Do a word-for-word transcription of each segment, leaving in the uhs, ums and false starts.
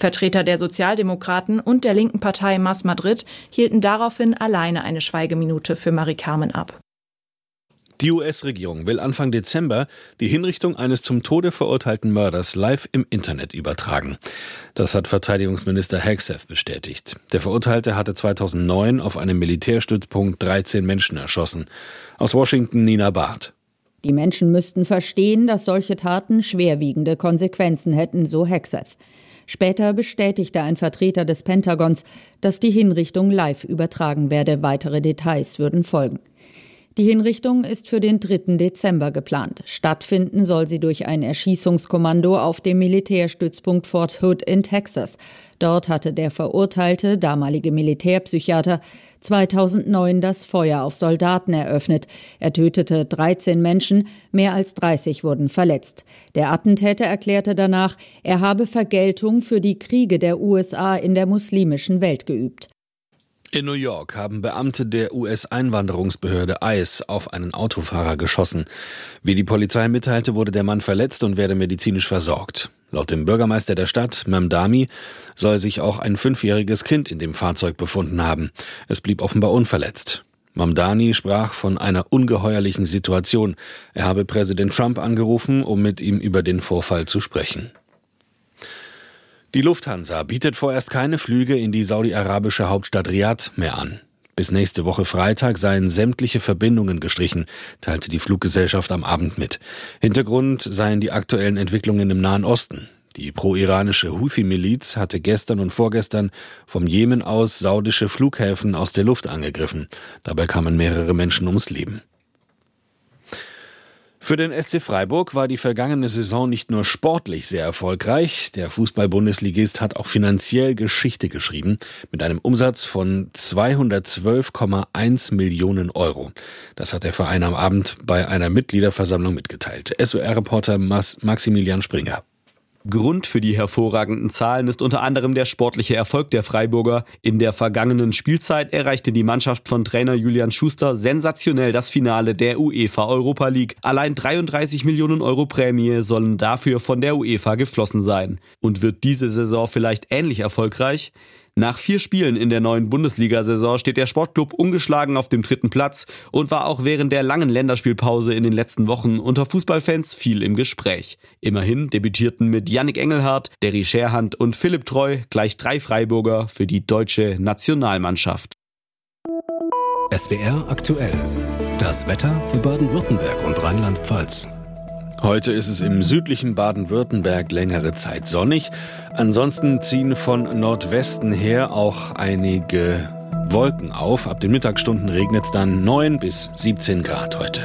Vertreter der Sozialdemokraten und der linken Partei Más Madrid hielten daraufhin alleine eine Schweigeminute für Mari-Carmen ab. Die U S-Regierung will Anfang Dezember die Hinrichtung eines zum Tode verurteilten Mörders live im Internet übertragen. Das hat Verteidigungsminister Hegseth bestätigt. Der Verurteilte hatte zweitausendneun auf einem Militärstützpunkt dreizehn Menschen erschossen. Aus Washington Nina Barth. Die Menschen müssten verstehen, dass solche Taten schwerwiegende Konsequenzen hätten, so Hegseth. Später bestätigte ein Vertreter des Pentagons, dass die Hinrichtung live übertragen werde. Weitere Details würden folgen. Die Hinrichtung ist für den dritten Dezember geplant. Stattfinden soll sie durch ein Erschießungskommando auf dem Militärstützpunkt Fort Hood in Texas. Dort hatte der verurteilte, damalige Militärpsychiater, zweitausendneun das Feuer auf Soldaten eröffnet. Er tötete dreizehn Menschen, mehr als dreißig wurden verletzt. Der Attentäter erklärte danach, er habe Vergeltung für die Kriege der U S A in der muslimischen Welt geübt. In New York haben Beamte der U S-Einwanderungsbehörde ICE auf einen Autofahrer geschossen. Wie die Polizei mitteilte, wurde der Mann verletzt und werde medizinisch versorgt. Laut dem Bürgermeister der Stadt, Mamdani, soll sich auch ein fünfjähriges Kind in dem Fahrzeug befunden haben. Es blieb offenbar unverletzt. Mamdani sprach von einer ungeheuerlichen Situation. Er habe Präsident Trump angerufen, um mit ihm über den Vorfall zu sprechen. Die Lufthansa bietet vorerst keine Flüge in die saudi-arabische Hauptstadt Riad mehr an. Bis nächste Woche Freitag seien sämtliche Verbindungen gestrichen, teilte die Fluggesellschaft am Abend mit. Hintergrund seien die aktuellen Entwicklungen im Nahen Osten. Die pro-iranische Houthi-Miliz hatte gestern und vorgestern vom Jemen aus saudische Flughäfen aus der Luft angegriffen. Dabei kamen mehrere Menschen ums Leben. Für den S C Freiburg war die vergangene Saison nicht nur sportlich sehr erfolgreich. Der Fußball-Bundesligist hat auch finanziell Geschichte geschrieben mit einem Umsatz von zweihundertzwölf Komma eins Millionen Euro. Das hat der Verein am Abend bei einer Mitgliederversammlung mitgeteilt. S W R-Reporter Maximilian Springer. Grund für die hervorragenden Zahlen ist unter anderem der sportliche Erfolg der Freiburger. In der vergangenen Spielzeit erreichte die Mannschaft von Trainer Julian Schuster sensationell das Finale der UEFA Europa League. Allein dreiunddreißig Millionen Euro Prämie sollen dafür von der UEFA geflossen sein. Und wird diese Saison vielleicht ähnlich erfolgreich? Nach vier Spielen in der neuen Bundesliga-Saison steht der Sportclub ungeschlagen auf dem dritten Platz und war auch während der langen Länderspielpause in den letzten Wochen unter Fußballfans viel im Gespräch. Immerhin debütierten mit Yannick Engelhardt, Derry Scherhand und Philipp Treu gleich drei Freiburger für die deutsche Nationalmannschaft. S W R aktuell. Das Wetter für Baden-Württemberg und Rheinland-Pfalz. Heute ist es im südlichen Baden-Württemberg längere Zeit sonnig. Ansonsten ziehen von Nordwesten her auch einige Wolken auf. Ab den Mittagsstunden regnet es dann neun bis siebzehn Grad heute.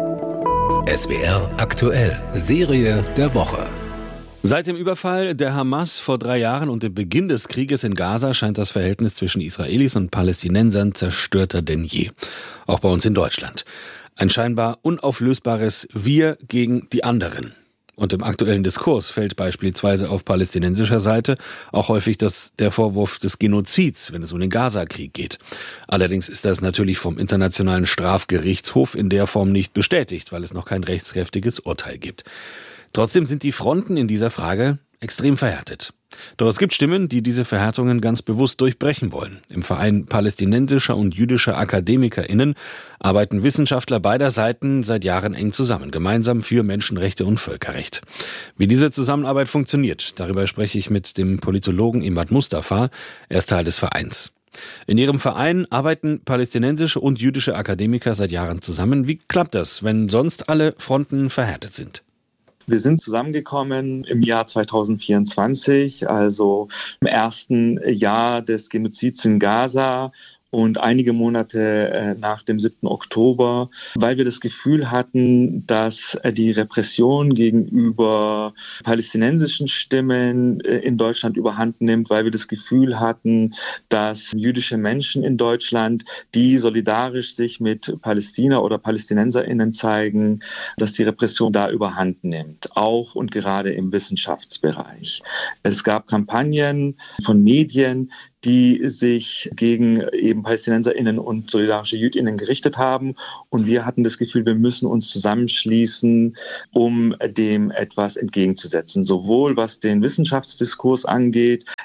S W R aktuell. Serie der Woche. Seit dem Überfall der Hamas vor drei Jahren und dem Beginn des Krieges in Gaza scheint das Verhältnis zwischen Israelis und Palästinensern zerstörter denn je. Auch bei uns in Deutschland. Ein scheinbar unauflösbares Wir gegen die anderen. Und im aktuellen Diskurs fällt beispielsweise auf palästinensischer Seite auch häufig das, der Vorwurf des Genozids, wenn es um den Gaza-Krieg geht. Allerdings ist das natürlich vom Internationalen Strafgerichtshof in der Form nicht bestätigt, weil es noch kein rechtskräftiges Urteil gibt. Trotzdem sind die Fronten in dieser Frage extrem verhärtet. Doch es gibt Stimmen, die diese Verhärtungen ganz bewusst durchbrechen wollen. Im Verein palästinensischer und jüdischer AkademikerInnen arbeiten Wissenschaftler beider Seiten seit Jahren eng zusammen, gemeinsam für Menschenrechte und Völkerrecht. Wie diese Zusammenarbeit funktioniert, darüber spreche ich mit dem Politologen Imad Mustafa. Er ist Teil des Vereins. In ihrem Verein arbeiten palästinensische und jüdische Akademiker seit Jahren zusammen. Wie klappt das, wenn sonst alle Fronten verhärtet sind? Wir sind zusammengekommen im Jahr zweitausendvierundzwanzig, also im ersten Jahr des Genozids in Gaza und einige Monate nach dem siebten Oktober, weil wir das Gefühl hatten, dass die Repression gegenüber palästinensischen Stimmen in Deutschland überhand nimmt, weil wir das Gefühl hatten, dass jüdische Menschen in Deutschland, die solidarisch sich mit Palästina oder PalästinenserInnen zeigen, dass die Repression da überhand nimmt, auch und gerade im Wissenschaftsbereich. Es gab Kampagnen von Medien, die sich gegen eben PalästinenserInnen und solidarische JüdInnen gerichtet haben. Und wir hatten das Gefühl, wir müssen uns zusammenschließen, um dem etwas entgegenzusetzen. Sowohl was den Wissenschaftsdiskurs angeht,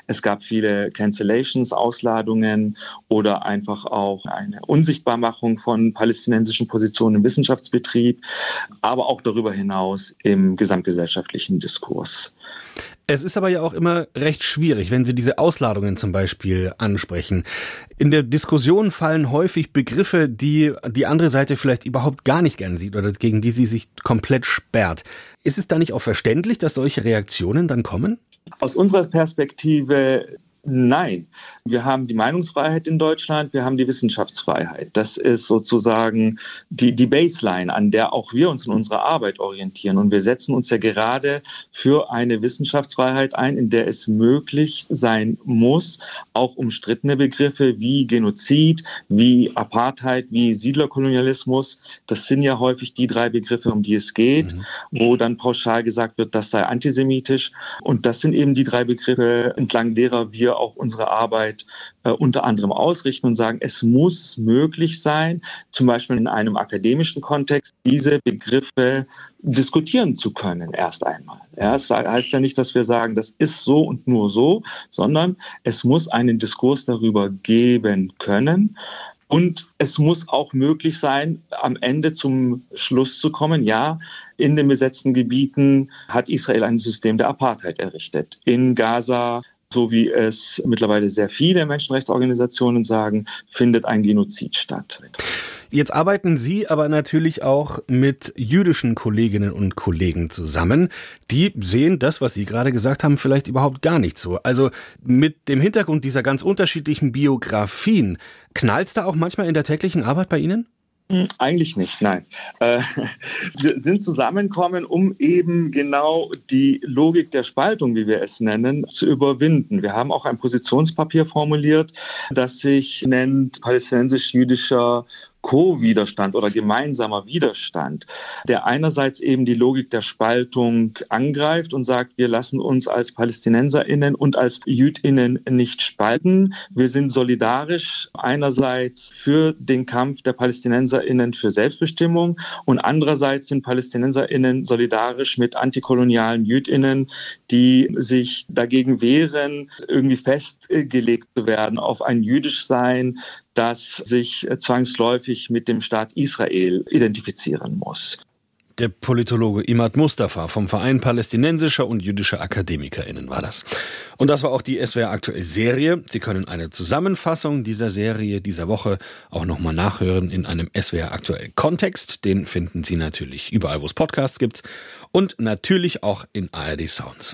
Es gab viele Cancellations, Ausladungen oder einfach auch eine Unsichtbarmachung von palästinensischen Positionen im Wissenschaftsbetrieb, aber auch darüber hinaus im gesamtgesellschaftlichen Diskurs. Es ist aber ja auch immer recht schwierig, wenn Sie diese Ausladungen zum Beispiel ansprechen. In der Diskussion fallen häufig Begriffe, die die andere Seite vielleicht überhaupt gar nicht gern sieht oder gegen die sie sich komplett sperrt. Ist es da nicht auch verständlich, dass solche Reaktionen dann kommen? Aus unserer Perspektive nein. Wir haben die Meinungsfreiheit in Deutschland, wir haben die Wissenschaftsfreiheit. Das ist sozusagen die, die Baseline, an der auch wir uns in unserer Arbeit orientieren. Und wir setzen uns ja gerade für eine Wissenschaftsfreiheit ein, in der es möglich sein muss, auch umstrittene Begriffe wie Genozid, wie Apartheid, wie Siedlerkolonialismus, das sind ja häufig die drei Begriffe, um die es geht, mhm. wo dann pauschal gesagt wird, das sei antisemitisch. Und das sind eben die drei Begriffe, entlang derer wir auch unsere Arbeit äh, unter anderem ausrichten und sagen, es muss möglich sein, zum Beispiel in einem akademischen Kontext, diese Begriffe diskutieren zu können erst einmal. Ja, es heißt ja nicht, dass wir sagen, das ist so und nur so, sondern es muss einen Diskurs darüber geben können. Und es muss auch möglich sein, am Ende zum Schluss zu kommen, ja, in den besetzten Gebieten hat Israel ein System der Apartheid errichtet. In Gaza, so wie es mittlerweile sehr viele Menschenrechtsorganisationen sagen, findet ein Genozid statt. Jetzt arbeiten Sie aber natürlich auch mit jüdischen Kolleginnen und Kollegen zusammen. Die sehen das, was Sie gerade gesagt haben, vielleicht überhaupt gar nicht so. Also mit dem Hintergrund dieser ganz unterschiedlichen Biografien, knallt's da auch manchmal in der täglichen Arbeit bei Ihnen? Eigentlich nicht, nein. Äh, wir sind zusammengekommen, um eben genau die Logik der Spaltung, wie wir es nennen, zu überwinden. Wir haben auch ein Positionspapier formuliert, das sich nennt palästinensisch-jüdischer Co-Widerstand oder gemeinsamer Widerstand, der einerseits eben die Logik der Spaltung angreift und sagt, wir lassen uns als PalästinenserInnen und als JüdInnen nicht spalten. Wir sind solidarisch einerseits für den Kampf der PalästinenserInnen für Selbstbestimmung und andererseits sind PalästinenserInnen solidarisch mit antikolonialen JüdInnen, die sich dagegen wehren, irgendwie festgelegt zu werden auf ein Jüdischsein, das sich zwangsläufig mit dem Staat Israel identifizieren muss. Der Politologe Imad Mustafa vom Verein palästinensischer und jüdischer AkademikerInnen war das. Und das war auch die S W R aktuell Serie. Sie können eine Zusammenfassung dieser Serie dieser Woche auch nochmal nachhören in einem S W R aktuell Kontext. Den finden Sie natürlich überall, wo es Podcasts gibt und natürlich auch in A R D Sounds.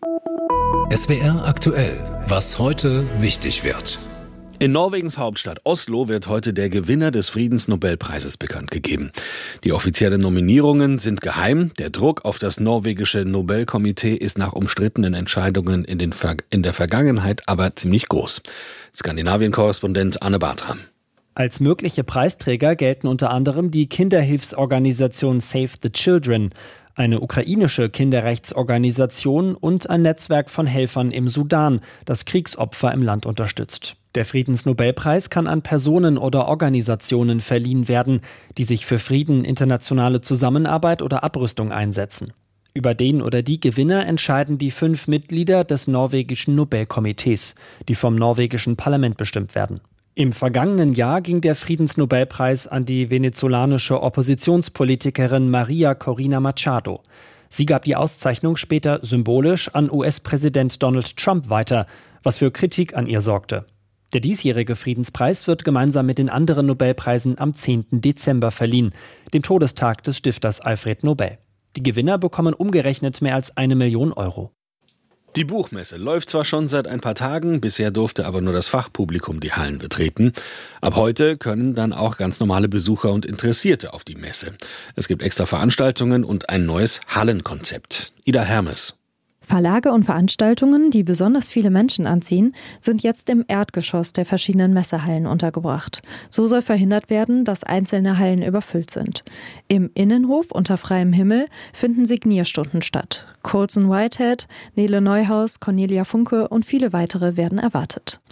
S W R aktuell. Was heute wichtig wird. In Norwegens Hauptstadt Oslo wird heute der Gewinner des Friedensnobelpreises bekannt gegeben. Die offiziellen Nominierungen sind geheim. Der Druck auf das norwegische Nobelkomitee ist nach umstrittenen Entscheidungen in, den Ver- in der Vergangenheit aber ziemlich groß. Skandinavien-Korrespondent Anne Bartram. Als mögliche Preisträger gelten unter anderem die Kinderhilfsorganisation Save the Children, eine ukrainische Kinderrechtsorganisation und ein Netzwerk von Helfern im Sudan, das Kriegsopfer im Land unterstützt. Der Friedensnobelpreis kann an Personen oder Organisationen verliehen werden, die sich für Frieden, internationale Zusammenarbeit oder Abrüstung einsetzen. Über den oder die Gewinner entscheiden die fünf Mitglieder des norwegischen Nobelkomitees, die vom norwegischen Parlament bestimmt werden. Im vergangenen Jahr ging der Friedensnobelpreis an die venezolanische Oppositionspolitikerin Maria Corina Machado. Sie gab die Auszeichnung später symbolisch an U S-Präsident Donald Trump weiter, was für Kritik an ihr sorgte. Der diesjährige Friedenspreis wird gemeinsam mit den anderen Nobelpreisen am zehnten Dezember verliehen, dem Todestag des Stifters Alfred Nobel. Die Gewinner bekommen umgerechnet mehr als eine Million Euro. Die Buchmesse läuft zwar schon seit ein paar Tagen, bisher durfte aber nur das Fachpublikum die Hallen betreten. Ab heute können dann auch ganz normale Besucher und Interessierte auf die Messe. Es gibt extra Veranstaltungen und ein neues Hallenkonzept. Ida Hermes. Verlage und Veranstaltungen, die besonders viele Menschen anziehen, sind jetzt im Erdgeschoss der verschiedenen Messehallen untergebracht. So soll verhindert werden, dass einzelne Hallen überfüllt sind. Im Innenhof unter freiem Himmel finden Signierstunden statt. Colson Whitehead, Nele Neuhaus, Cornelia Funke und viele weitere werden erwartet.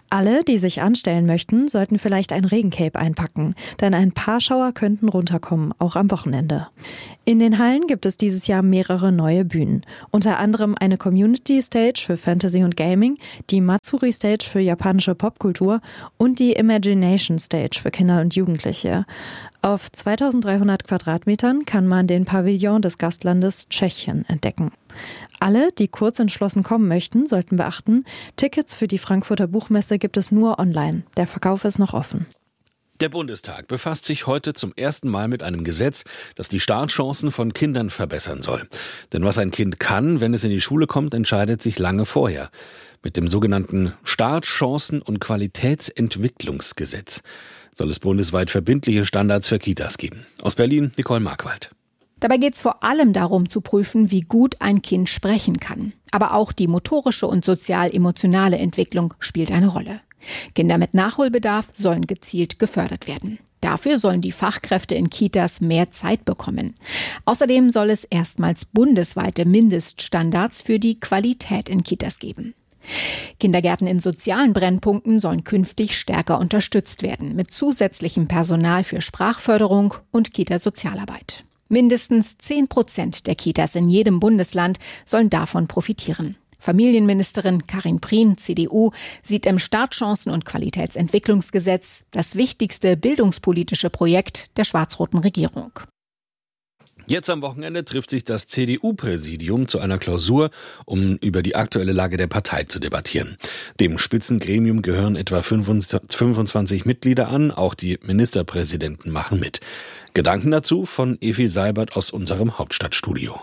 Alle, die sich anstellen möchten, sollten vielleicht ein Regencape einpacken, denn ein paar Schauer könnten runterkommen, auch am Wochenende. In den Hallen gibt es dieses Jahr mehrere neue Bühnen, unter anderem eine Community Stage für Fantasy und Gaming, die Matsuri Stage für japanische Popkultur und die Imagination Stage für Kinder und Jugendliche. Auf zweitausenddreihundert Quadratmetern kann man den Pavillon des Gastlandes Tschechien entdecken. Alle, die kurz entschlossen kommen möchten, sollten beachten, Tickets für die Frankfurter Buchmesse gibt es nur online. Der Verkauf ist noch offen. Der Bundestag befasst sich heute zum ersten Mal mit einem Gesetz, das die Startchancen von Kindern verbessern soll. Denn was ein Kind kann, wenn es in die Schule kommt, entscheidet sich lange vorher. Mit dem sogenannten Startchancen- und Qualitätsentwicklungsgesetz soll es bundesweit verbindliche Standards für Kitas geben. Aus Berlin, Nicole Markwald. Dabei geht es vor allem darum zu prüfen, wie gut ein Kind sprechen kann. Aber auch die motorische und sozial-emotionale Entwicklung spielt eine Rolle. Kinder mit Nachholbedarf sollen gezielt gefördert werden. Dafür sollen die Fachkräfte in Kitas mehr Zeit bekommen. Außerdem soll es erstmals bundesweite Mindeststandards für die Qualität in Kitas geben. Kindergärten in sozialen Brennpunkten sollen künftig stärker unterstützt werden, mit zusätzlichem Personal für Sprachförderung und Kita-Sozialarbeit. Mindestens zehn Prozent der Kitas in jedem Bundesland sollen davon profitieren. Familienministerin Karin Prien, C D U, sieht im Startchancen- und Qualitätsentwicklungsgesetz das wichtigste bildungspolitische Projekt der schwarz-roten Regierung. Jetzt am Wochenende trifft sich das C D U-Präsidium zu einer Klausur, um über die aktuelle Lage der Partei zu debattieren. Dem Spitzengremium gehören etwa fünfundzwanzig Mitglieder an, auch die Ministerpräsidenten machen mit. Gedanken dazu von Evi Seibert aus unserem Hauptstadtstudio.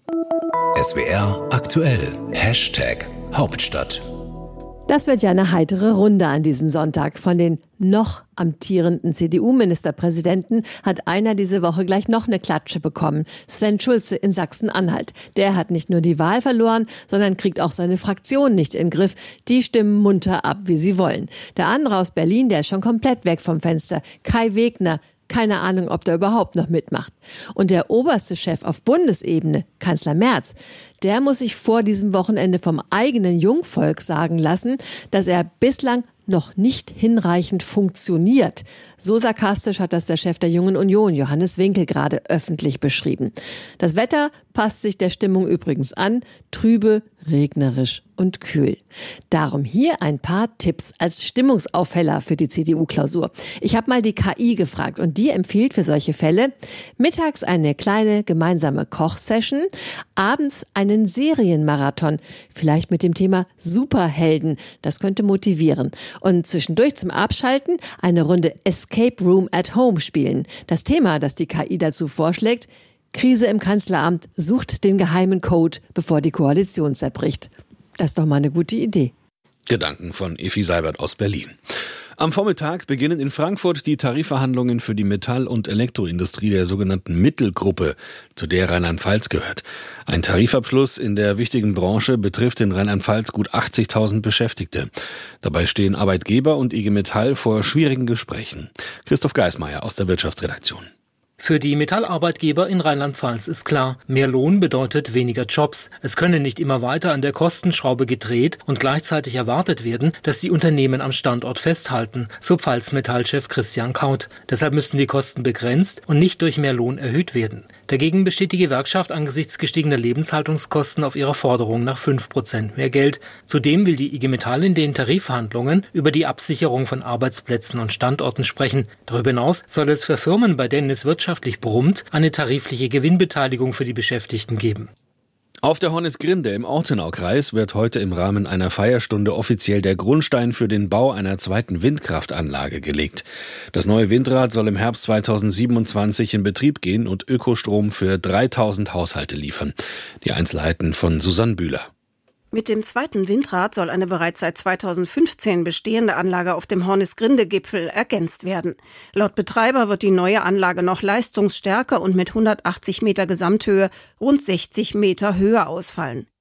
S W R aktuell. Hashtag Hauptstadt. Das wird ja eine heitere Runde an diesem Sonntag. Von den noch amtierenden C D U-Ministerpräsidenten hat einer diese Woche gleich noch eine Klatsche bekommen. Sven Schulze in Sachsen-Anhalt. Der hat nicht nur die Wahl verloren, sondern kriegt auch seine Fraktion nicht in den Griff. Die stimmen munter ab, wie sie wollen. Der andere aus Berlin, der ist schon komplett weg vom Fenster. Kai Wegner. Keine Ahnung, ob der überhaupt noch mitmacht. Und der oberste Chef auf Bundesebene, Kanzler Merz, der muss sich vor diesem Wochenende vom eigenen Jungvolk sagen lassen, dass er bislang noch nicht hinreichend funktioniert. So sarkastisch hat das der Chef der Jungen Union, Johannes Winkel, gerade öffentlich beschrieben. Das Wetter passt sich der Stimmung übrigens an, trübe, regnerisch und kühl. Darum hier ein paar Tipps als Stimmungsaufheller für die C D U-Klausur. Ich habe mal die K I gefragt und die empfiehlt für solche Fälle mittags eine kleine gemeinsame Kochsession, abends einen Serienmarathon, vielleicht mit dem Thema Superhelden. Das könnte motivieren. Und zwischendurch zum Abschalten eine Runde Escape Room at Home spielen. Das Thema, das die K I dazu vorschlägt: Krise im Kanzleramt, sucht den geheimen Code, bevor die Koalition zerbricht. Das ist doch mal eine gute Idee. Gedanken von Evi Seibert aus Berlin. Am Vormittag beginnen in Frankfurt die Tarifverhandlungen für die Metall- und Elektroindustrie der sogenannten Mittelgruppe, zu der Rheinland-Pfalz gehört. Ein Tarifabschluss in der wichtigen Branche betrifft in Rheinland-Pfalz gut achtzigtausend Beschäftigte. Dabei stehen Arbeitgeber und I G Metall vor schwierigen Gesprächen. Christoph Geismeier aus der Wirtschaftsredaktion. Für die Metallarbeitgeber in Rheinland-Pfalz ist klar, mehr Lohn bedeutet weniger Jobs. Es könne nicht immer weiter an der Kostenschraube gedreht und gleichzeitig erwartet werden, dass die Unternehmen am Standort festhalten, so Pfalz-Metall-Chef Christian Kaut. Deshalb müssten die Kosten begrenzt und nicht durch mehr Lohn erhöht werden. Dagegen besteht die Gewerkschaft angesichts gestiegener Lebenshaltungskosten auf ihrer Forderung nach fünf Prozent mehr Geld. Zudem will die I G Metall in den Tarifverhandlungen über die Absicherung von Arbeitsplätzen und Standorten sprechen. Darüber hinaus soll es für Firmen, bei denen es wirtschaftlich brummt, eine tarifliche Gewinnbeteiligung für die Beschäftigten geben. Auf der Hornisgrinde im Ortenaukreis wird heute im Rahmen einer Feierstunde offiziell der Grundstein für den Bau einer zweiten Windkraftanlage gelegt. Das neue Windrad soll im Herbst zweitausendsiebenundzwanzig in Betrieb gehen und Ökostrom für dreitausend Haushalte liefern. Die Einzelheiten von Susanne Bühler. Mit dem zweiten Windrad soll eine bereits seit zweitausendfünfzehn bestehende Anlage auf dem Hornisgrinde-Gipfel ergänzt werden. Laut Betreiber wird die neue Anlage noch leistungsstärker und mit hundertachtzig Meter Gesamthöhe rund sechzig Meter höher ausfallen.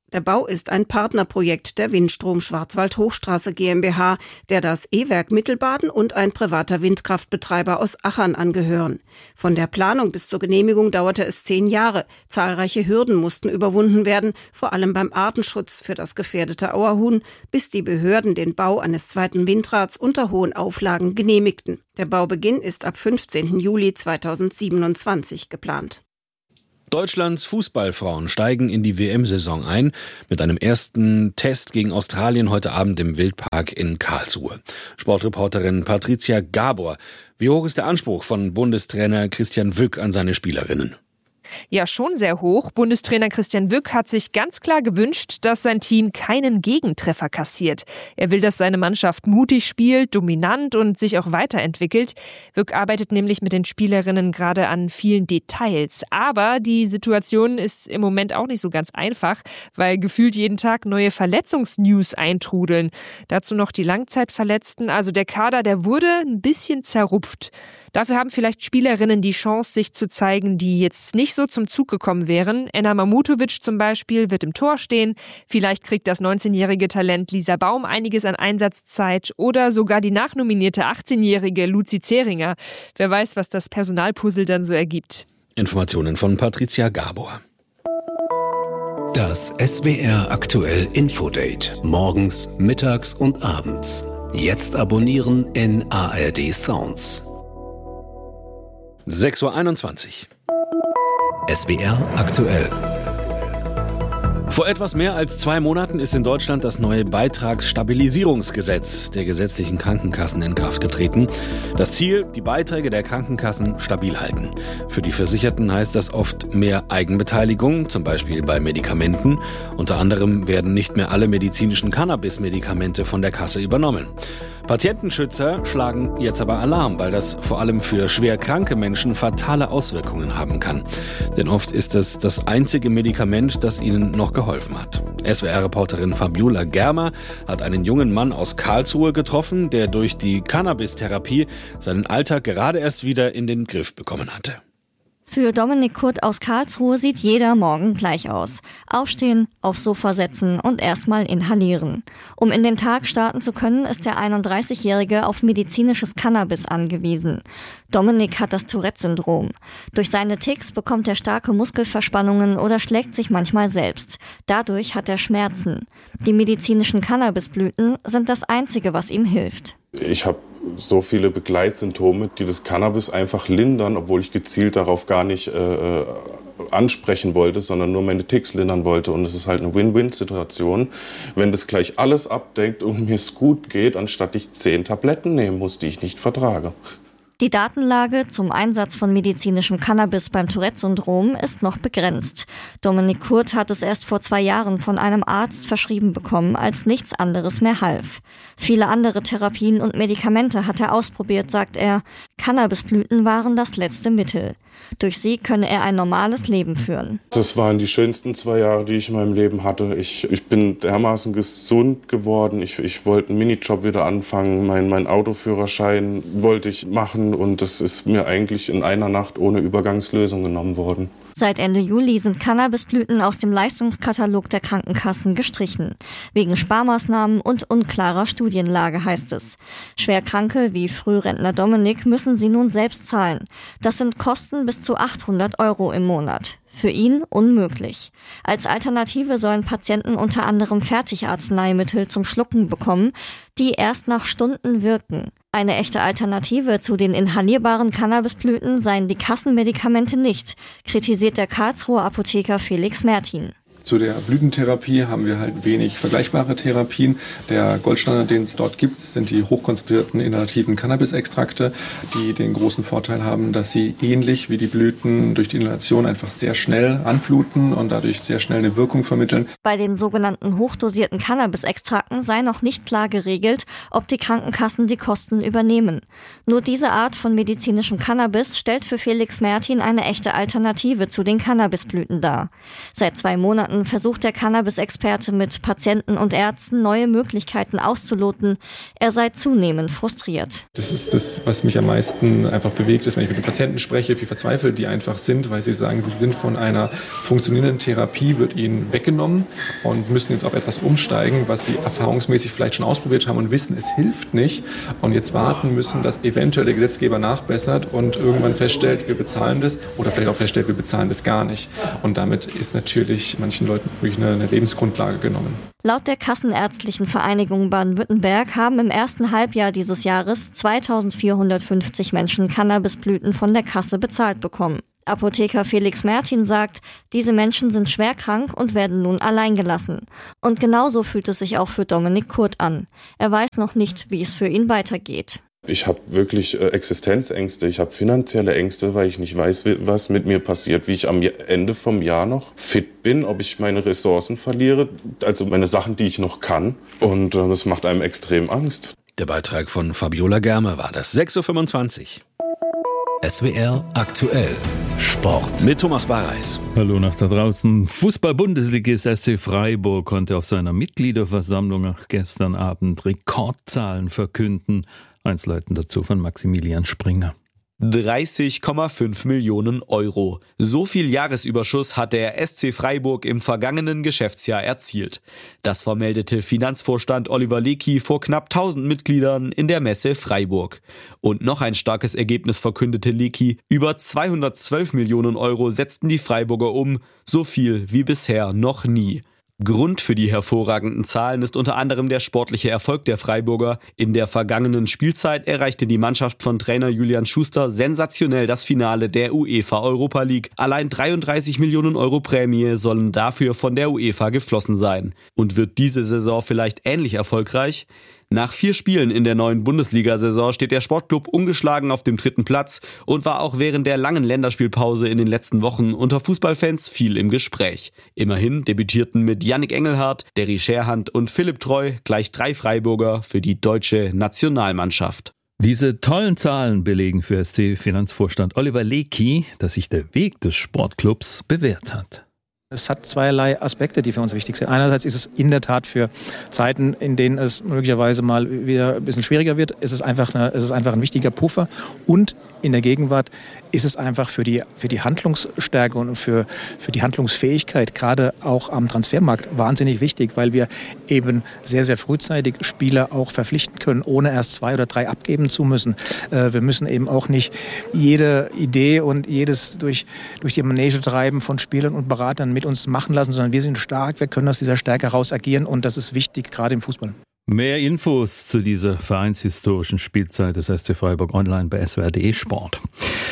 Der Bau ist ein Partnerprojekt der Windstrom Schwarzwald-Hochstraße GmbH, der das E-Werk Mittelbaden und ein privater Windkraftbetreiber aus Achern angehören. Von der Planung bis zur Genehmigung dauerte es zehn Jahre. Zahlreiche Hürden mussten überwunden werden, vor allem beim Artenschutz für das gefährdete Auerhuhn, bis die Behörden den Bau eines zweiten Windrads unter hohen Auflagen genehmigten. Der Baubeginn ist ab fünfzehnten Juli zweitausendsiebenundzwanzig geplant. Deutschlands Fußballfrauen steigen in die W M-Saison ein mit einem ersten Test gegen Australien heute Abend im Wildpark in Karlsruhe. Sportreporterin Patricia Gabor. Wie hoch ist der Anspruch von Bundestrainer Christian Wück an seine Spielerinnen? Ja, schon sehr hoch. Bundestrainer Christian Wück hat sich ganz klar gewünscht, dass sein Team keinen Gegentreffer kassiert. Er will, dass seine Mannschaft mutig spielt, dominant und sich auch weiterentwickelt. Wück arbeitet nämlich mit den Spielerinnen gerade an vielen Details. Aber die Situation ist im Moment auch nicht so ganz einfach, weil gefühlt jeden Tag neue Verletzungsnews eintrudeln. Dazu noch die Langzeitverletzten. Also der Kader, der wurde ein bisschen zerrupft. Dafür haben vielleicht Spielerinnen die Chance, sich zu zeigen, die jetzt nicht so zum Zug gekommen wären. Enna Mamutovic zum Beispiel wird im Tor stehen. Vielleicht kriegt das neunzehnjährige Talent Lisa Baum einiges an Einsatzzeit oder sogar die nachnominierte achtzehnjährige Luzi Zeringer. Wer weiß, was das Personalpuzzle dann so ergibt. Informationen von Patricia Gabor. Das S W R aktuell Infodate. Morgens, mittags und abends. Jetzt abonnieren in A R D Sounds. sechs Uhr einundzwanzig. S W R aktuell. Vor etwas mehr als zwei Monaten ist in Deutschland das neue Beitragsstabilisierungsgesetz der gesetzlichen Krankenkassen in Kraft getreten. Das Ziel, die Beiträge der Krankenkassen stabil halten. Für die Versicherten heißt das oft mehr Eigenbeteiligung, zum Beispiel bei Medikamenten. Unter anderem werden nicht mehr alle medizinischen Cannabis-Medikamente von der Kasse übernommen. Patientenschützer schlagen jetzt aber Alarm, weil das vor allem für schwer kranke Menschen fatale Auswirkungen haben kann. Denn oft ist es das einzige Medikament, das ihnen noch geholfen hat. S W R-Reporterin Fabiola Germer hat einen jungen Mann aus Karlsruhe getroffen, der durch die Cannabis-Therapie seinen Alltag gerade erst wieder in den Griff bekommen hatte. Für Dominik Kurt aus Karlsruhe sieht jeder Morgen gleich aus. Aufstehen, aufs Sofa setzen und erstmal inhalieren. Um in den Tag starten zu können, ist der einunddreißigjährige auf medizinisches Cannabis angewiesen. Dominik hat das Tourette-Syndrom. Durch seine Ticks bekommt er starke Muskelverspannungen oder schlägt sich manchmal selbst. Dadurch hat er Schmerzen. Die medizinischen Cannabisblüten sind das Einzige, was ihm hilft. Ich habe so viele Begleitsymptome, die das Cannabis einfach lindern, obwohl ich gezielt darauf gar nicht äh, ansprechen wollte, sondern nur meine Ticks lindern wollte. Und es ist halt eine Win-Win-Situation, wenn das gleich alles abdeckt und mir es gut geht, anstatt ich zehn Tabletten nehmen muss, die ich nicht vertrage. Die Datenlage zum Einsatz von medizinischem Cannabis beim Tourette-Syndrom ist noch begrenzt. Dominik Kurt hat es erst vor zwei Jahren von einem Arzt verschrieben bekommen, als nichts anderes mehr half. Viele andere Therapien und Medikamente hat er ausprobiert, sagt er. Cannabisblüten waren das letzte Mittel. Durch sie könne er ein normales Leben führen. Das waren die schönsten zwei Jahre, die ich in meinem Leben hatte. Ich, ich bin dermaßen gesund geworden. Ich, ich wollte einen Minijob wieder anfangen. Mein, mein Autoführerschein wollte ich machen. Und das ist mir eigentlich in einer Nacht ohne Übergangslösung genommen worden. Seit Ende Juli sind Cannabisblüten aus dem Leistungskatalog der Krankenkassen gestrichen. Wegen Sparmaßnahmen und unklarer Studienlage, heißt es. Schwerkranke wie Frührentner Dominik müssen sie nun selbst zahlen. Das sind Kosten bis zu achthundert Euro im Monat. Für ihn unmöglich. Als Alternative sollen Patienten unter anderem Fertigarzneimittel zum Schlucken bekommen, die erst nach Stunden wirken. Eine echte Alternative zu den inhalierbaren Cannabisblüten seien die Kassenmedikamente nicht, kritisiert der Karlsruher Apotheker Felix Mertin. Zu der Blütentherapie haben wir halt wenig vergleichbare Therapien. Der Goldstandard, den es dort gibt, sind die hochkonzentrierten inhalativen Cannabisextrakte, die den großen Vorteil haben, dass sie ähnlich wie die Blüten durch die Inhalation einfach sehr schnell anfluten und dadurch sehr schnell eine Wirkung vermitteln. Bei den sogenannten hochdosierten Cannabisextrakten sei noch nicht klar geregelt, ob die Krankenkassen die Kosten übernehmen. Nur diese Art von medizinischem Cannabis stellt für Felix Mertin eine echte Alternative zu den Cannabisblüten dar. Seit zwei Monaten Monaten versucht der Cannabis-Experte mit Patienten und Ärzten neue Möglichkeiten auszuloten. Er sei zunehmend frustriert. Das ist das, was mich am meisten einfach bewegt, ist, wenn ich mit den Patienten spreche, wie verzweifelt die einfach sind, weil sie sagen, sie sind von einer funktionierenden Therapie, wird ihnen weggenommen und müssen jetzt auf etwas umsteigen, was sie erfahrungsmäßig vielleicht schon ausprobiert haben und wissen, es hilft nicht und jetzt warten müssen, dass eventuell der Gesetzgeber nachbessert und irgendwann feststellt, wir bezahlen das oder vielleicht auch feststellt, wir bezahlen das gar nicht. Und damit ist natürlich manchen Leuten wirklich eine, eine Lebensgrundlage genommen. Laut der Kassenärztlichen Vereinigung Baden-Württemberg haben im ersten Halbjahr dieses Jahres zweitausendvierhundertfünfzig Menschen Cannabisblüten von der Kasse bezahlt bekommen. Apotheker Felix Mertin sagt, diese Menschen sind schwer krank und werden nun allein gelassen. Und genauso fühlt es sich auch für Dominik Kurt an. Er weiß noch nicht, wie es für ihn weitergeht. Ich habe wirklich äh, Existenzängste, ich habe finanzielle Ängste, weil ich nicht weiß, was mit mir passiert, wie ich am Ende vom Jahr noch fit bin, ob ich meine Ressourcen verliere, also meine Sachen, die ich noch kann. Und äh, das macht einem extrem Angst. Der Beitrag von Fabiola Germe war das. sechs Uhr fünfundzwanzig. S W R aktuell Sport. Mit Thomas Bareis. Hallo nach da draußen. Fußball-Bundesligist S C Freiburg konnte auf seiner Mitgliederversammlung gestern Abend Rekordzahlen verkünden. Einzelheiten dazu von Maximilian Springer. dreißig Komma fünf Millionen Euro. So viel Jahresüberschuss hat der S C Freiburg im vergangenen Geschäftsjahr erzielt. Das vermeldete Finanzvorstand Oliver Leckie vor knapp tausend Mitgliedern in der Messe Freiburg. Und noch ein starkes Ergebnis verkündete Leckie. Über zweihundertzwölf Millionen Euro setzten die Freiburger um, so viel wie bisher noch nie. Grund für die hervorragenden Zahlen ist unter anderem der sportliche Erfolg der Freiburger. In der vergangenen Spielzeit erreichte die Mannschaft von Trainer Julian Schuster sensationell das Finale der UEFA Europa League. Allein dreiunddreißig Millionen Euro Prämie sollen dafür von der UEFA geflossen sein. Und wird diese Saison vielleicht ähnlich erfolgreich? Nach vier Spielen in der neuen Bundesliga-Saison steht der Sportclub ungeschlagen auf dem dritten Platz und war auch während der langen Länderspielpause in den letzten Wochen unter Fußballfans viel im Gespräch. Immerhin debütierten mit Yannick Engelhardt, Derry Scherhand und Philipp Treu gleich drei Freiburger für die deutsche Nationalmannschaft. Diese tollen Zahlen belegen für S C-Finanzvorstand Oliver Leckie, dass sich der Weg des Sportclubs bewährt hat. Es hat zweierlei Aspekte, die für uns wichtig sind. Einerseits ist es in der Tat für Zeiten, in denen es möglicherweise mal wieder ein bisschen schwieriger wird, ist es einfach, eine, ist es einfach ein wichtiger Puffer. Und in der Gegenwart ist es einfach für die, für die Handlungsstärke und für, für die Handlungsfähigkeit, gerade auch am Transfermarkt, wahnsinnig wichtig, weil wir eben sehr, sehr frühzeitig Spieler auch verpflichten können, ohne erst zwei oder drei abgeben zu müssen. Wir müssen eben auch nicht jede Idee und jedes durch, durch die Manege treiben von Spielern und Beratern mit uns machen lassen, sondern wir sind stark, wir können aus dieser Stärke heraus agieren und das ist wichtig, gerade im Fußball. Mehr Infos zu dieser vereinshistorischen Spielzeit des S C Freiburg online bei S W R punkt de Sport.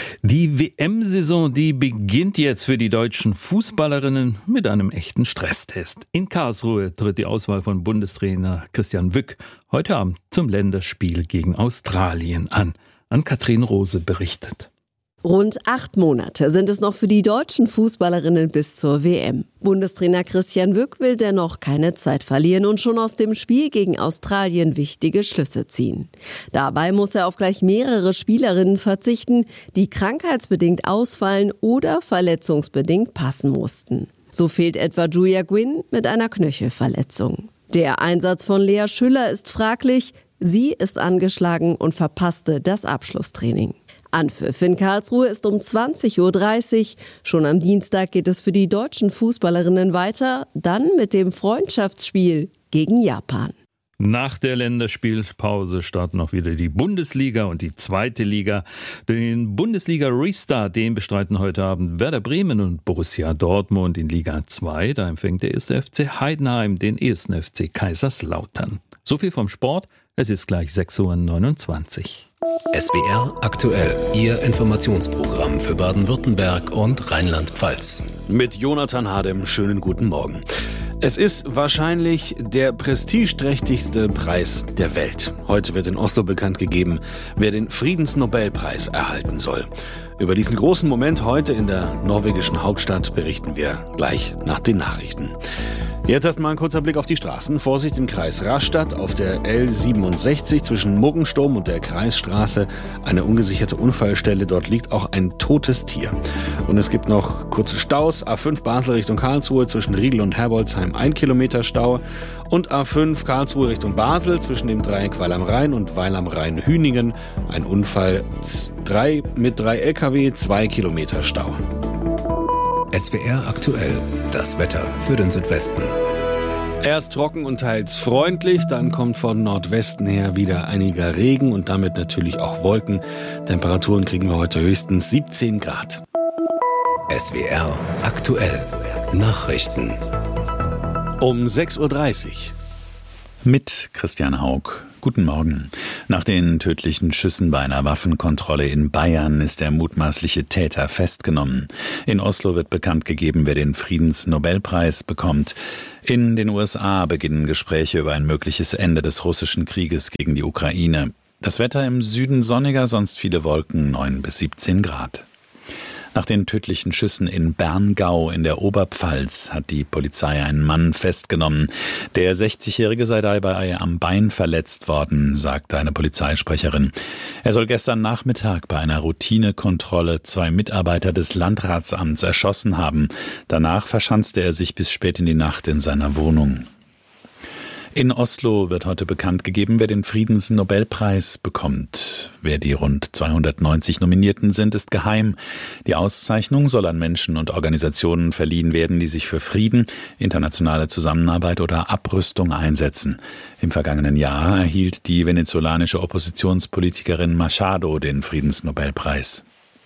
Die W M-Saison, die beginnt jetzt für die deutschen Fußballerinnen mit einem echten Stresstest. In Karlsruhe tritt die Auswahl von Bundestrainer Christian Wück heute Abend zum Länderspiel gegen Australien an. Ann-Kathrin Rose berichtet. Rund acht Monate sind es noch für die deutschen Fußballerinnen bis zur W M. Bundestrainer Christian Wück will dennoch keine Zeit verlieren und schon aus dem Spiel gegen Australien wichtige Schlüsse ziehen. Dabei muss er auf gleich mehrere Spielerinnen verzichten, die krankheitsbedingt ausfallen oder verletzungsbedingt passen mussten. So fehlt etwa Julia Gwynn mit einer Knöchelverletzung. Der Einsatz von Lea Schüller ist fraglich. Sie ist angeschlagen und verpasste das Abschlusstraining. Anpfiff in Karlsruhe ist um zwanzig Uhr dreißig. Schon am Dienstag geht es für die deutschen Fußballerinnen weiter, dann mit dem Freundschaftsspiel gegen Japan. Nach der Länderspielpause starten auch wieder die Bundesliga und die zweite Liga. Den Bundesliga-Restart, den bestreiten heute Abend Werder Bremen und Borussia Dortmund in Liga zwei. Da empfängt der erste F C Heidenheim den ersten F C Kaiserslautern. So viel vom Sport. Es ist gleich sechs Uhr neunundzwanzig. S W R aktuell, Ihr Informationsprogramm für Baden-Württemberg und Rheinland-Pfalz. Mit Jonathan Hadem, schönen guten Morgen. Es ist wahrscheinlich der prestigeträchtigste Preis der Welt. Heute wird in Oslo bekannt gegeben, wer den Friedensnobelpreis erhalten soll. Über diesen großen Moment heute in der norwegischen Hauptstadt berichten wir gleich nach den Nachrichten. Jetzt erstmal ein kurzer Blick auf die Straßen. Vorsicht im Kreis Rastatt auf der L siebenundsechzig zwischen Muggensturm und der Kreisstraße. Eine ungesicherte Unfallstelle. Dort liegt auch ein totes Tier. Und es gibt noch kurze Staus. A fünf Basel Richtung Karlsruhe zwischen Riegel und Herbolzheim ein Kilometer Stau. Und A fünf Karlsruhe Richtung Basel zwischen dem Dreieck Weil am Rhein und Weil am Rhein-Hüningen. Ein Unfall drei mit drei L K W, zwei Kilometer Stau. S W R aktuell, das Wetter für den Südwesten. Erst trocken und teils freundlich, dann kommt von Nordwesten her wieder einiger Regen und damit natürlich auch Wolken. Temperaturen kriegen wir heute höchstens siebzehn Grad. S W R aktuell, Nachrichten. Um sechs Uhr dreißig. Mit Christian Haug. Guten Morgen. Nach den tödlichen Schüssen bei einer Waffenkontrolle in Bayern ist der mutmaßliche Täter festgenommen. In Oslo wird bekannt gegeben, wer den Friedensnobelpreis bekommt. In den U S A beginnen Gespräche über ein mögliches Ende des russischen Krieges gegen die Ukraine. Das Wetter im Süden sonniger, sonst viele Wolken, neun bis siebzehn Grad. Nach den tödlichen Schüssen in Berngau in der Oberpfalz hat die Polizei einen Mann festgenommen. Der sechzigjährige sei dabei am Bein verletzt worden, sagte eine Polizeisprecherin. Er soll gestern Nachmittag bei einer Routinekontrolle zwei Mitarbeiter des Landratsamts erschossen haben. Danach verschanzte er sich bis spät in die Nacht in seiner Wohnung. In Oslo wird heute bekannt gegeben, wer den Friedensnobelpreis bekommt. Wer die rund zweihundertneunzig Nominierten sind, ist geheim. Die Auszeichnung soll an Menschen und Organisationen verliehen werden, die sich für Frieden, internationale Zusammenarbeit oder Abrüstung einsetzen. Im vergangenen Jahr erhielt die venezolanische Oppositionspolitikerin Machado den Friedensnobelpreis.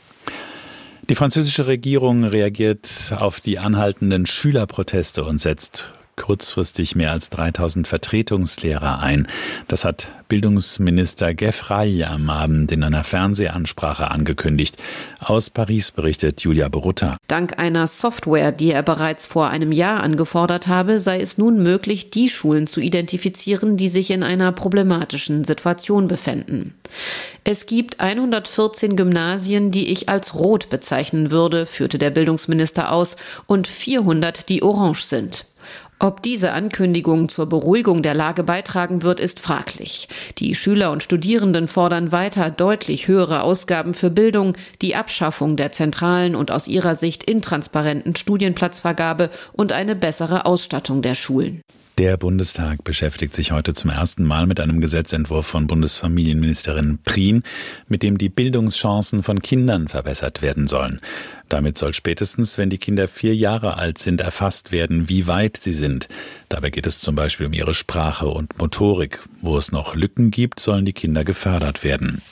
Die französische Regierung reagiert auf die anhaltenden Schülerproteste und setzt kurzfristig mehr als dreitausend Vertretungslehrer ein. Das hat Bildungsminister Gueffray am Abend in einer Fernsehansprache angekündigt. Aus Paris berichtet Julia Borutta. Dank einer Software, die er bereits vor einem Jahr angefordert habe, sei es nun möglich, die Schulen zu identifizieren, die sich in einer problematischen Situation befänden. Es gibt hundertvierzehn Gymnasien, die ich als rot bezeichnen würde, führte der Bildungsminister aus, und vierhundert, die orange sind. Ob diese Ankündigung zur Beruhigung der Lage beitragen wird, ist fraglich. Die Schüler und Studierenden fordern weiter deutlich höhere Ausgaben für Bildung, die Abschaffung der zentralen und aus ihrer Sicht intransparenten Studienplatzvergabe und eine bessere Ausstattung der Schulen. Der Bundestag beschäftigt sich heute zum ersten Mal mit einem Gesetzentwurf von Bundesfamilienministerin Prien, mit dem die Bildungschancen von Kindern verbessert werden sollen. Damit soll spätestens, wenn die Kinder vier Jahre alt sind, erfasst werden, wie weit sie sind. Dabei geht es zum Beispiel um ihre Sprache und Motorik. Wo es noch Lücken gibt, sollen die Kinder gefördert werden.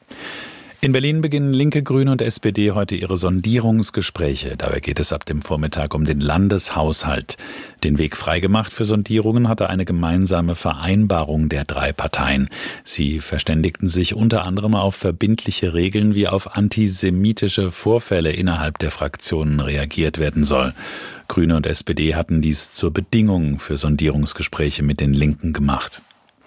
In Berlin beginnen Linke, Grüne und S P D heute ihre Sondierungsgespräche. Dabei geht es ab dem Vormittag um den Landeshaushalt. Den Weg freigemacht für Sondierungen hatte eine gemeinsame Vereinbarung der drei Parteien. Sie verständigten sich unter anderem auf verbindliche Regeln, wie auf antisemitische Vorfälle innerhalb der Fraktionen reagiert werden soll. Grüne und S P D hatten dies zur Bedingung für Sondierungsgespräche mit den Linken gemacht.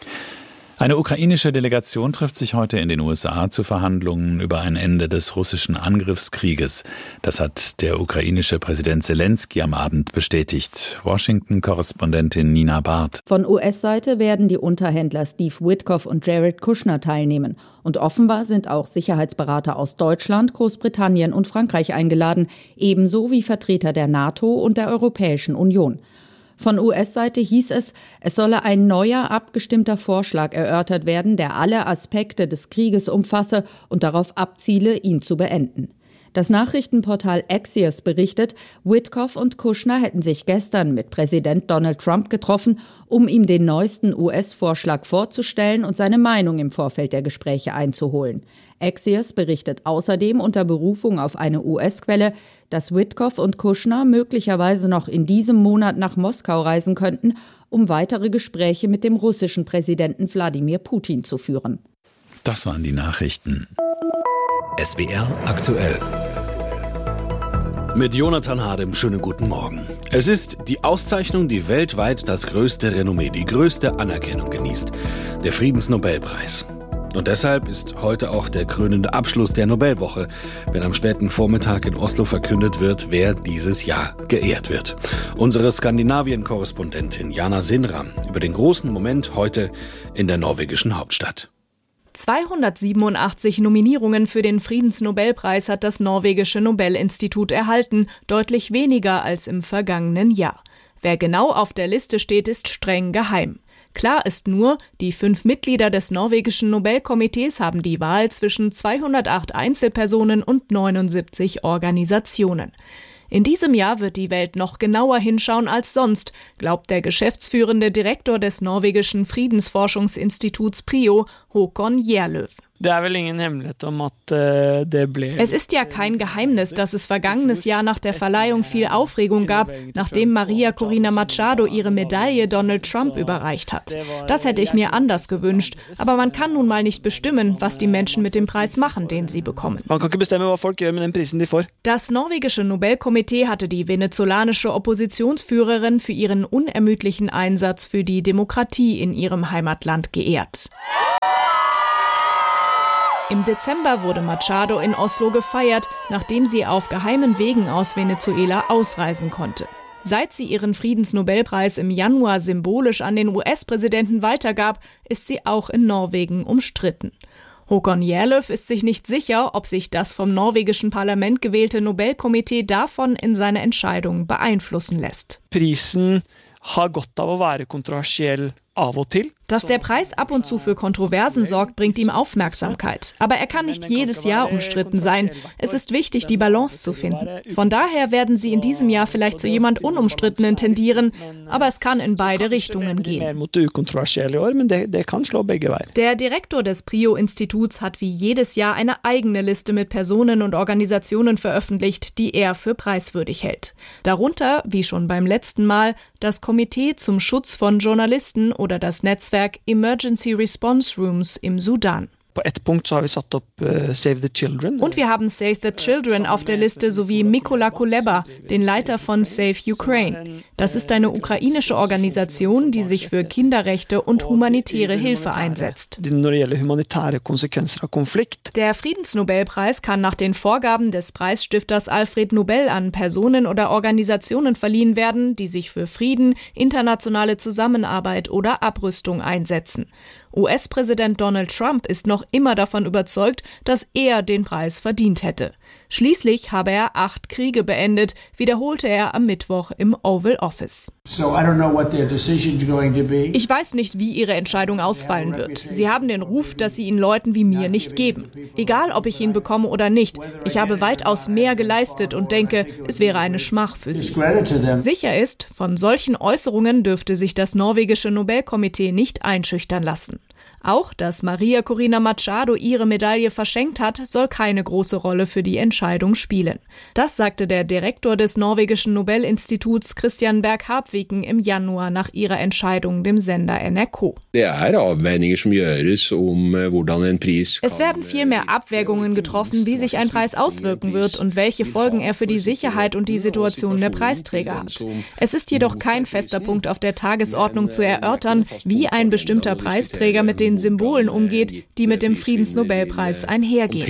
Eine ukrainische Delegation trifft sich heute in den U S A zu Verhandlungen über ein Ende des russischen Angriffskrieges. Das hat der ukrainische Präsident Zelensky am Abend bestätigt. Washington-Korrespondentin Nina Barth. Von U S-Seite werden die Unterhändler Steve Witkoff und Jared Kushner teilnehmen. Und offenbar sind auch Sicherheitsberater aus Deutschland, Großbritannien und Frankreich eingeladen, ebenso wie Vertreter der NATO und der Europäischen Union. Von U S-Seite hieß es, es solle ein neuer, abgestimmter Vorschlag erörtert werden, der alle Aspekte des Krieges umfasse und darauf abziele, ihn zu beenden. Das Nachrichtenportal Axios berichtet, Witkoff und Kushner hätten sich gestern mit Präsident Donald Trump getroffen, um ihm den neuesten U S-Vorschlag vorzustellen und seine Meinung im Vorfeld der Gespräche einzuholen. Axios berichtet außerdem unter Berufung auf eine U S-Quelle, dass Witkoff und Kushner möglicherweise noch in diesem Monat nach Moskau reisen könnten, um weitere Gespräche mit dem russischen Präsidenten Wladimir Putin zu führen. Das waren die Nachrichten. S W R aktuell. Mit Jonathan Hadem, schönen guten Morgen. Es ist die Auszeichnung, die weltweit das größte Renommee, die größte Anerkennung genießt. Der Friedensnobelpreis. Und deshalb ist heute auch der krönende Abschluss der Nobelwoche, wenn am späten Vormittag in Oslo verkündet wird, wer dieses Jahr geehrt wird. Unsere Skandinavien-Korrespondentin Jana Sinram über den großen Moment heute in der norwegischen Hauptstadt. zweihundertsiebenundachtzig Nominierungen für den Friedensnobelpreis hat das norwegische Nobelinstitut erhalten, deutlich weniger als im vergangenen Jahr. Wer genau auf der Liste steht, ist streng geheim. Klar ist nur, die fünf Mitglieder des norwegischen Nobelkomitees haben die Wahl zwischen zweihundertacht Einzelpersonen und neunundsiebzig Organisationen. In diesem Jahr wird die Welt noch genauer hinschauen als sonst, glaubt der geschäftsführende Direktor des norwegischen Friedensforschungsinstituts PRIO, Håkon Gjerløv. Es ist ja kein Geheimnis, dass es vergangenes Jahr nach der Verleihung viel Aufregung gab, nachdem Maria Corina Machado ihre Medaille Donald Trump überreicht hat. Das hätte ich mir anders gewünscht, aber man kann nun mal nicht bestimmen, was die Menschen mit dem Preis machen, den sie bekommen. Das norwegische Nobelkomitee hatte die venezolanische Oppositionsführerin für ihren unermüdlichen Einsatz für die Demokratie in ihrem Heimatland geehrt. Im Dezember wurde Machado in Oslo gefeiert, nachdem sie auf geheimen Wegen aus Venezuela ausreisen konnte. Seit sie ihren Friedensnobelpreis im Januar symbolisch an den U S-Präsidenten weitergab, ist sie auch in Norwegen umstritten. Håkon Gjerløv ist sich nicht sicher, ob sich das vom norwegischen Parlament gewählte Nobelkomitee davon in seine Entscheidung beeinflussen lässt. Prisen har godt av å være kontroversiell av og til. Dass der Preis ab und zu für Kontroversen sorgt, bringt ihm Aufmerksamkeit. Aber er kann nicht jedes Jahr umstritten sein. Es ist wichtig, die Balance zu finden. Von daher werden sie in diesem Jahr vielleicht zu jemand Unumstrittenen tendieren, aber es kann in beide Richtungen gehen. Der Direktor des PRIO-Instituts hat wie jedes Jahr eine eigene Liste mit Personen und Organisationen veröffentlicht, die er für preiswürdig hält. Darunter, wie schon beim letzten Mal, das Komitee zum Schutz von Journalisten oder das Netzwerk Emergency Response Rooms im Sudan. Und wir haben Save the Children auf der Liste sowie Mykola Kuleba, den Leiter von Save Ukraine. Das ist eine ukrainische Organisation, die sich für Kinderrechte und humanitäre Hilfe einsetzt. Der Friedensnobelpreis kann nach den Vorgaben des Preisstifters Alfred Nobel an Personen oder Organisationen verliehen werden, die sich für Frieden, internationale Zusammenarbeit oder Abrüstung einsetzen. U S-Präsident Donald Trump ist noch immer davon überzeugt, dass er den Preis verdient hätte. Schließlich habe er acht Kriege beendet, wiederholte er am Mittwoch im Oval Office. Ich weiß nicht, wie ihre Entscheidung ausfallen wird. Sie haben den Ruf, dass sie ihn Leuten wie mir nicht geben. Egal, ob ich ihn bekomme oder nicht. Ich habe weitaus mehr geleistet und denke, es wäre eine Schmach für sie. Sicher ist, von solchen Äußerungen dürfte sich das norwegische Nobelkomitee nicht einschüchtern lassen. Auch, dass Maria Corina Machado ihre Medaille verschenkt hat, soll keine große Rolle für die Entscheidung spielen. Das sagte der Direktor des norwegischen Nobelinstituts Christian Berg-Harpviken im Januar nach ihrer Entscheidung dem Sender N R K. Es werden vielmehr Abwägungen getroffen, wie sich ein Preis auswirken wird und welche Folgen er für die Sicherheit und die Situation der Preisträger hat. Es ist jedoch kein fester Punkt auf der Tagesordnung zu erörtern, wie ein bestimmter Preisträger mit den Symbolen umgeht, die mit dem Friedensnobelpreis einhergehen.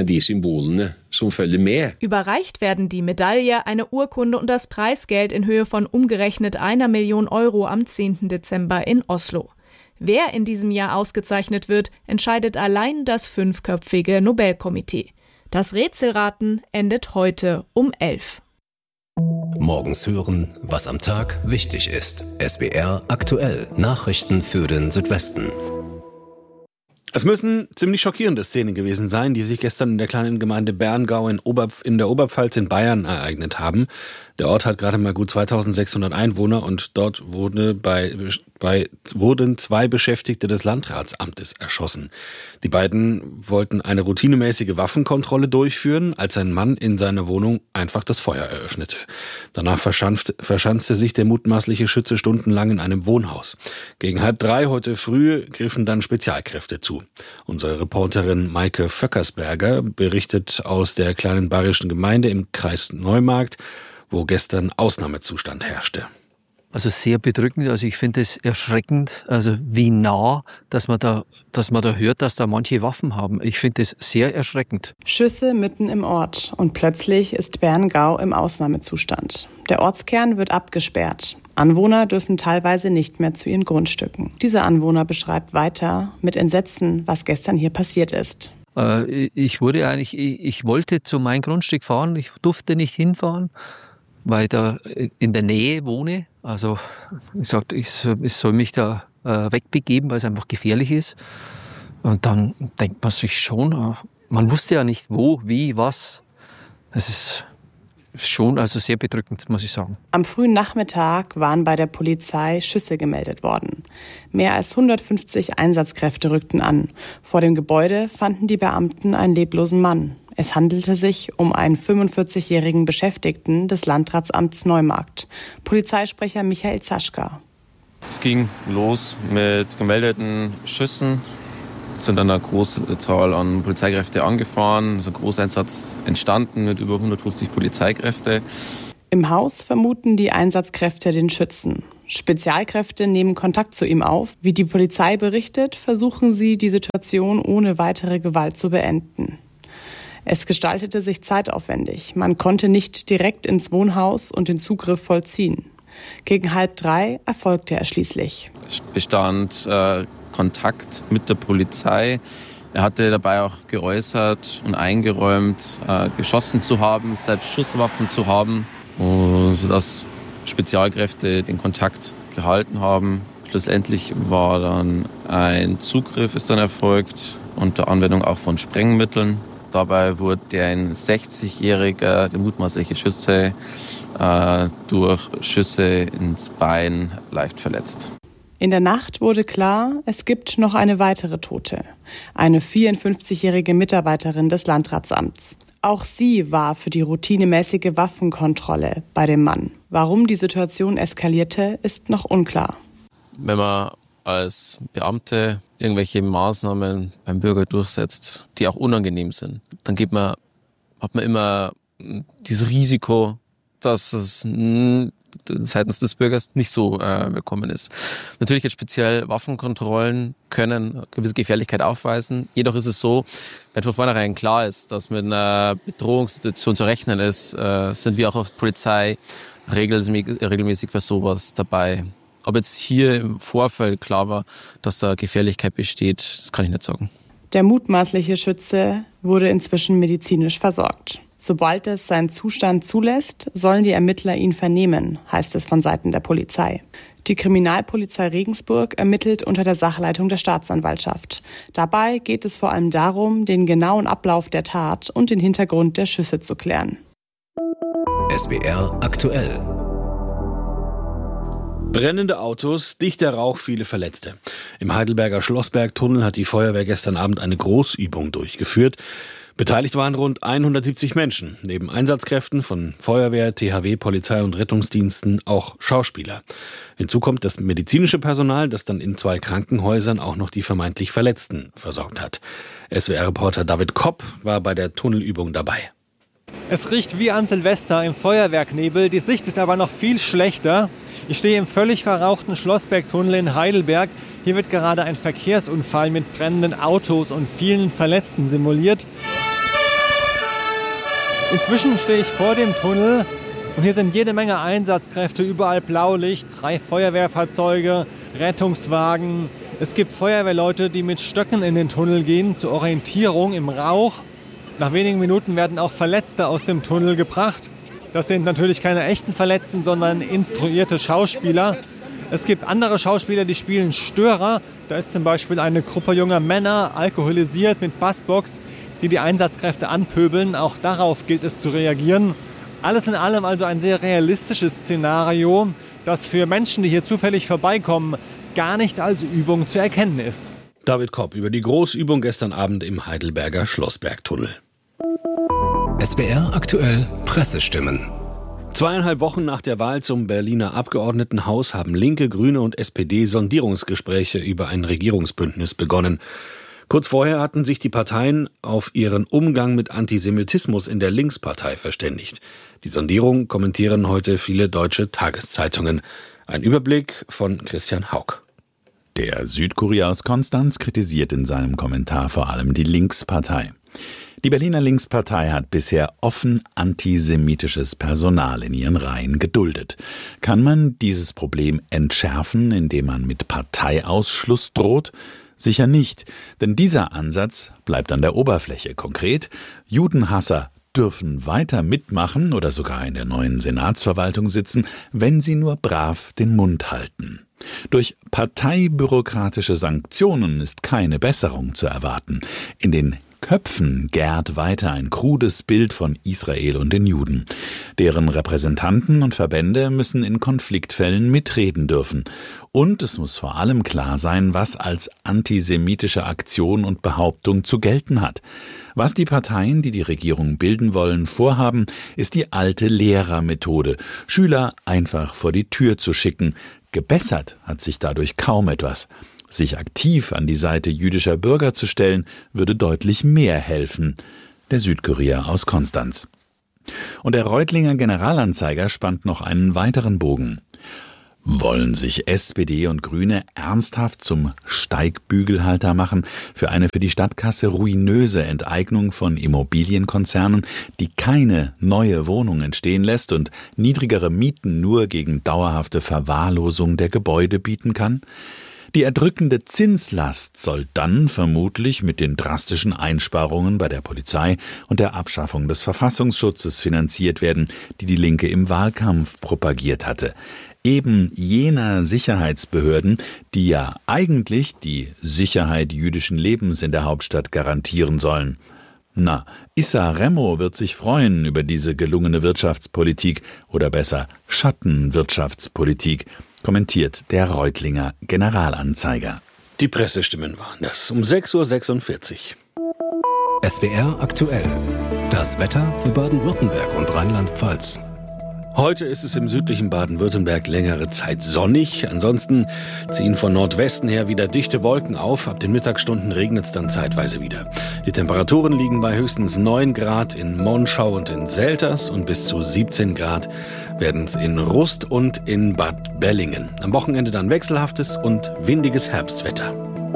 Überreicht werden die Medaille, eine Urkunde und das Preisgeld in Höhe von umgerechnet einer Million Euro am zehnten Dezember in Oslo. Wer in diesem Jahr ausgezeichnet wird, entscheidet allein das fünfköpfige Nobelkomitee. Das Rätselraten endet heute um elf. Morgens hören, was am Tag wichtig ist. S W R aktuell. Nachrichten für den Südwesten. Es müssen ziemlich schockierende Szenen gewesen sein, die sich gestern in der kleinen Gemeinde Berngau in, Oberpf- in der Oberpfalz in Bayern ereignet haben. Der Ort hat gerade mal gut zweitausendsechshundert Einwohner und dort wurde bei, bei, wurden zwei Beschäftigte des Landratsamtes erschossen. Die beiden wollten eine routinemäßige Waffenkontrolle durchführen, als ein Mann in seiner Wohnung einfach das Feuer eröffnete. Danach verschanzte, verschanzte sich der mutmaßliche Schütze stundenlang in einem Wohnhaus. Gegen halb drei heute früh griffen dann Spezialkräfte zu. Unsere Reporterin Maike Vöckersberger berichtet aus der kleinen bayerischen Gemeinde im Kreis Neumarkt, wo gestern Ausnahmezustand herrschte. Also sehr bedrückend, also ich finde es erschreckend, also wie nah, dass man da, dass man da hört, dass da manche Waffen haben. Ich finde es sehr erschreckend. Schüsse mitten im Ort und plötzlich ist Berngau im Ausnahmezustand. Der Ortskern wird abgesperrt. Anwohner dürfen teilweise nicht mehr zu ihren Grundstücken. Dieser Anwohner beschreibt weiter mit Entsetzen, was gestern hier passiert ist. Äh, ich wurde eigentlich, ich, ich wollte zu meinem Grundstück fahren, ich durfte nicht hinfahren, weil ich da in der Nähe wohne. Also ich sagte, ich soll mich da äh, wegbegeben, weil es einfach gefährlich ist. Und dann denkt man sich schon, man wusste ja nicht wo, wie, was. Es ist schon also sehr bedrückend, muss ich sagen. Am frühen Nachmittag waren bei der Polizei Schüsse gemeldet worden. Mehr als hundertfünfzig Einsatzkräfte rückten an. Vor dem Gebäude fanden die Beamten einen leblosen Mann. Es handelte sich um einen fünfundvierzigjährigen Beschäftigten des Landratsamts Neumarkt. Polizeisprecher Michael Zaschka. Es ging los mit gemeldeten Schüssen. Es sind dann eine große Zahl an Polizeikräfte angefahren. Es ist ein Großeinsatz entstanden mit über hundertfünfzig Polizeikräfte. Im Haus vermuten die Einsatzkräfte den Schützen. Spezialkräfte nehmen Kontakt zu ihm auf. Wie die Polizei berichtet, versuchen sie, die Situation ohne weitere Gewalt zu beenden. Es gestaltete sich zeitaufwendig. Man konnte nicht direkt ins Wohnhaus und den Zugriff vollziehen. Gegen halb drei erfolgte er schließlich. Es bestand äh, Kontakt mit der Polizei. Er hatte dabei auch geäußert und eingeräumt, äh, geschossen zu haben, selbst Schusswaffen zu haben, und sodass Spezialkräfte den Kontakt gehalten haben. Schlussendlich war dann ein Zugriff ist dann erfolgt, unter Anwendung auch von Sprengmitteln. Dabei wurde ein sechzigjähriger, der mutmaßliche Schütze, äh, durch Schüsse ins Bein leicht verletzt. In der Nacht wurde klar, es gibt noch eine weitere Tote. Eine vierundfünfzigjährige Mitarbeiterin des Landratsamts. Auch sie war für die routinemäßige Waffenkontrolle bei dem Mann. Warum die Situation eskalierte, ist noch unklar. Wenn man als Beamte irgendwelche Maßnahmen beim Bürger durchsetzt, die auch unangenehm sind, dann geht man, hat man immer dieses Risiko, dass es mh, seitens des Bürgers nicht so äh, willkommen ist. Natürlich jetzt speziell Waffenkontrollen können gewisse Gefährlichkeit aufweisen. Jedoch ist es so, wenn von vornherein klar ist, dass mit einer Bedrohungssituation zu rechnen ist, äh, sind wir auch als Polizei regelmäßig, regelmäßig bei sowas dabei. Ob jetzt hier im Vorfeld klar war, dass da Gefährlichkeit besteht, das kann ich nicht sagen. Der mutmaßliche Schütze wurde inzwischen medizinisch versorgt. Sobald es seinen Zustand zulässt, sollen die Ermittler ihn vernehmen, heißt es von Seiten der Polizei. Die Kriminalpolizei Regensburg ermittelt unter der Sachleitung der Staatsanwaltschaft. Dabei geht es vor allem darum, den genauen Ablauf der Tat und den Hintergrund der Schüsse zu klären. S W R aktuell. Brennende Autos, dichter Rauch, viele Verletzte. Im Heidelberger Schlossbergtunnel hat die Feuerwehr gestern Abend eine Großübung durchgeführt. Beteiligt waren rund hundertsiebzig Menschen, neben Einsatzkräften von Feuerwehr, T H W, Polizei und Rettungsdiensten auch Schauspieler. Hinzu kommt das medizinische Personal, das dann in zwei Krankenhäusern auch noch die vermeintlich Verletzten versorgt hat. S W R-Reporter David Kopp war bei der Tunnelübung dabei. Es riecht wie an Silvester im Feuerwerknebel, die Sicht ist aber noch viel schlechter. Ich stehe im völlig verrauchten Schlossbergtunnel in Heidelberg. Hier wird gerade ein Verkehrsunfall mit brennenden Autos und vielen Verletzten simuliert. Inzwischen stehe ich vor dem Tunnel und hier sind jede Menge Einsatzkräfte, überall Blaulicht, drei Feuerwehrfahrzeuge, Rettungswagen. Es gibt Feuerwehrleute, die mit Stöcken in den Tunnel gehen, zur Orientierung im Rauch. Nach wenigen Minuten werden auch Verletzte aus dem Tunnel gebracht. Das sind natürlich keine echten Verletzten, sondern instruierte Schauspieler. Es gibt andere Schauspieler, die spielen Störer. Da ist zum Beispiel eine Gruppe junger Männer, alkoholisiert mit Bassbox, die die Einsatzkräfte anpöbeln. Auch darauf gilt es zu reagieren. Alles in allem also ein sehr realistisches Szenario, das für Menschen, die hier zufällig vorbeikommen, gar nicht als Übung zu erkennen ist. David Kopp über die Großübung gestern Abend im Heidelberger Schlossbergtunnel. S W R aktuell Pressestimmen. Zweieinhalb Wochen nach der Wahl zum Berliner Abgeordnetenhaus haben Linke, Grüne und S P D Sondierungsgespräche über ein Regierungsbündnis begonnen. Kurz vorher hatten sich die Parteien auf ihren Umgang mit Antisemitismus in der Linkspartei verständigt. Die Sondierung kommentieren heute viele deutsche Tageszeitungen. Ein Überblick von Christian Haug. Der Südkurier aus Konstanz kritisiert in seinem Kommentar vor allem die Linkspartei. Die Berliner Linkspartei hat bisher offen antisemitisches Personal in ihren Reihen geduldet. Kann man dieses Problem entschärfen, indem man mit Parteiausschluss droht? Sicher nicht, denn dieser Ansatz bleibt an der Oberfläche. Konkret, Judenhasser dürfen weiter mitmachen oder sogar in der neuen Senatsverwaltung sitzen, wenn sie nur brav den Mund halten. Durch parteibürokratische Sanktionen ist keine Besserung zu erwarten. In den Köpfen gärt weiter ein krudes Bild von Israel und den Juden. Deren Repräsentanten und Verbände müssen in Konfliktfällen mitreden dürfen. Und es muss vor allem klar sein, was als antisemitische Aktion und Behauptung zu gelten hat. Was die Parteien, die die Regierung bilden wollen, vorhaben, ist die alte Lehrermethode, Schüler einfach vor die Tür zu schicken. Gebessert hat sich dadurch kaum etwas. Sich aktiv an die Seite jüdischer Bürger zu stellen, würde deutlich mehr helfen. Der Südkurier aus Konstanz. Und der Reutlinger Generalanzeiger spannt noch einen weiteren Bogen. Wollen sich S P D und Grüne ernsthaft zum Steigbügelhalter machen für eine für die Stadtkasse ruinöse Enteignung von Immobilienkonzernen, die keine neue Wohnung entstehen lässt und niedrigere Mieten nur gegen dauerhafte Verwahrlosung der Gebäude bieten kann? Die erdrückende Zinslast soll dann vermutlich mit den drastischen Einsparungen bei der Polizei und der Abschaffung des Verfassungsschutzes finanziert werden, die die Linke im Wahlkampf propagiert hatte. Eben jener Sicherheitsbehörden, die ja eigentlich die Sicherheit jüdischen Lebens in der Hauptstadt garantieren sollen. Na, Issa Remo wird sich freuen über diese gelungene Wirtschaftspolitik oder besser Schattenwirtschaftspolitik, kommentiert der Reutlinger Generalanzeiger. Die Pressestimmen waren das um sechs Uhr sechsundvierzig. S W R aktuell. Das Wetter für Baden-Württemberg und Rheinland-Pfalz. Heute ist es im südlichen Baden-Württemberg längere Zeit sonnig. Ansonsten ziehen von Nordwesten her wieder dichte Wolken auf. Ab den Mittagsstunden regnet es dann zeitweise wieder. Die Temperaturen liegen bei höchstens neun Grad in Monschau und in Selters und bis zu siebzehn Grad werden es in Rust und in Bad Bellingen. Am Wochenende dann wechselhaftes und windiges Herbstwetter.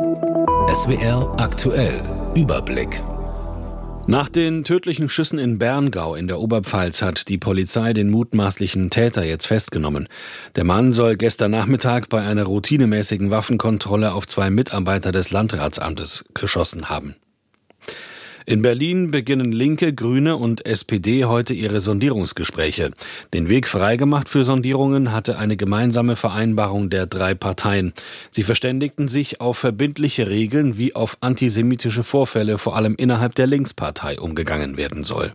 S W R aktuell. Überblick. Nach den tödlichen Schüssen in Berngau in der Oberpfalz hat die Polizei den mutmaßlichen Täter jetzt festgenommen. Der Mann soll gestern Nachmittag bei einer routinemäßigen Waffenkontrolle auf zwei Mitarbeiter des Landratsamtes geschossen haben. In Berlin beginnen Linke, Grüne und S P D heute ihre Sondierungsgespräche. Den Weg freigemacht für Sondierungen hatte eine gemeinsame Vereinbarung der drei Parteien. Sie verständigten sich auf verbindliche Regeln, wie auf antisemitische Vorfälle vor allem innerhalb der Linkspartei umgegangen werden soll.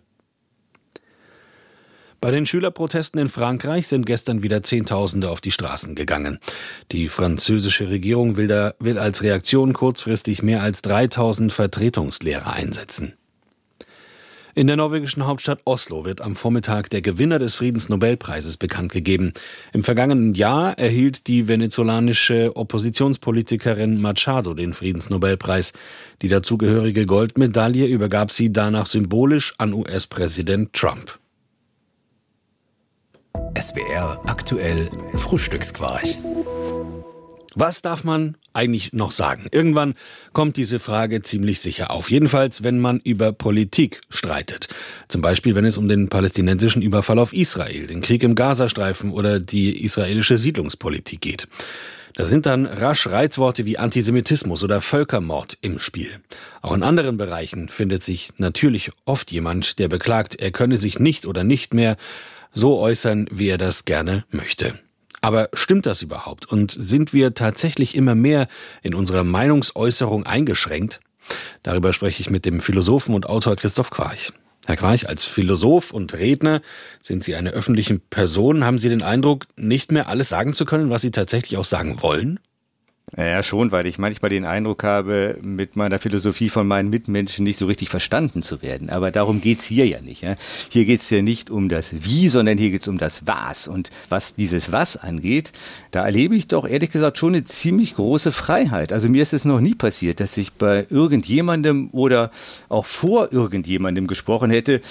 Bei den Schülerprotesten in Frankreich sind gestern wieder Zehntausende auf die Straßen gegangen. Die französische Regierung will, da, will als Reaktion kurzfristig mehr als dreitausend Vertretungslehrer einsetzen. In der norwegischen Hauptstadt Oslo wird am Vormittag der Gewinner des Friedensnobelpreises bekannt gegeben. Im vergangenen Jahr erhielt die venezolanische Oppositionspolitikerin Machado den Friedensnobelpreis. Die dazugehörige Goldmedaille übergab sie danach symbolisch an U S-Präsident Trump. S W R aktuell Frühstücksquarch. Was darf man eigentlich noch sagen? Irgendwann kommt diese Frage ziemlich sicher auf. Jedenfalls, wenn man über Politik streitet. Zum Beispiel, wenn es um den palästinensischen Überfall auf Israel, den Krieg im Gazastreifen oder die israelische Siedlungspolitik geht. Da sind dann rasch Reizworte wie Antisemitismus oder Völkermord im Spiel. Auch in anderen Bereichen findet sich natürlich oft jemand, der beklagt, er könne sich nicht oder nicht mehr so äußern, wie er das gerne möchte. Aber stimmt das überhaupt? Und sind wir tatsächlich immer mehr in unserer Meinungsäußerung eingeschränkt? Darüber spreche ich mit dem Philosophen und Autor Christoph Quarch. Herr Quarch, als Philosoph und Redner sind Sie eine öffentliche Person. Haben Sie den Eindruck, nicht mehr alles sagen zu können, was Sie tatsächlich auch sagen wollen? Ja, schon, weil ich manchmal den Eindruck habe, mit meiner Philosophie von meinen Mitmenschen nicht so richtig verstanden zu werden. Aber darum geht's hier ja nicht. Ja? Hier geht's ja nicht um das Wie, sondern hier geht's um das Was. Und was dieses Was angeht, da erlebe ich doch ehrlich gesagt schon eine ziemlich große Freiheit. Also mir ist es noch nie passiert, dass ich bei irgendjemandem oder auch vor irgendjemandem gesprochen hätte,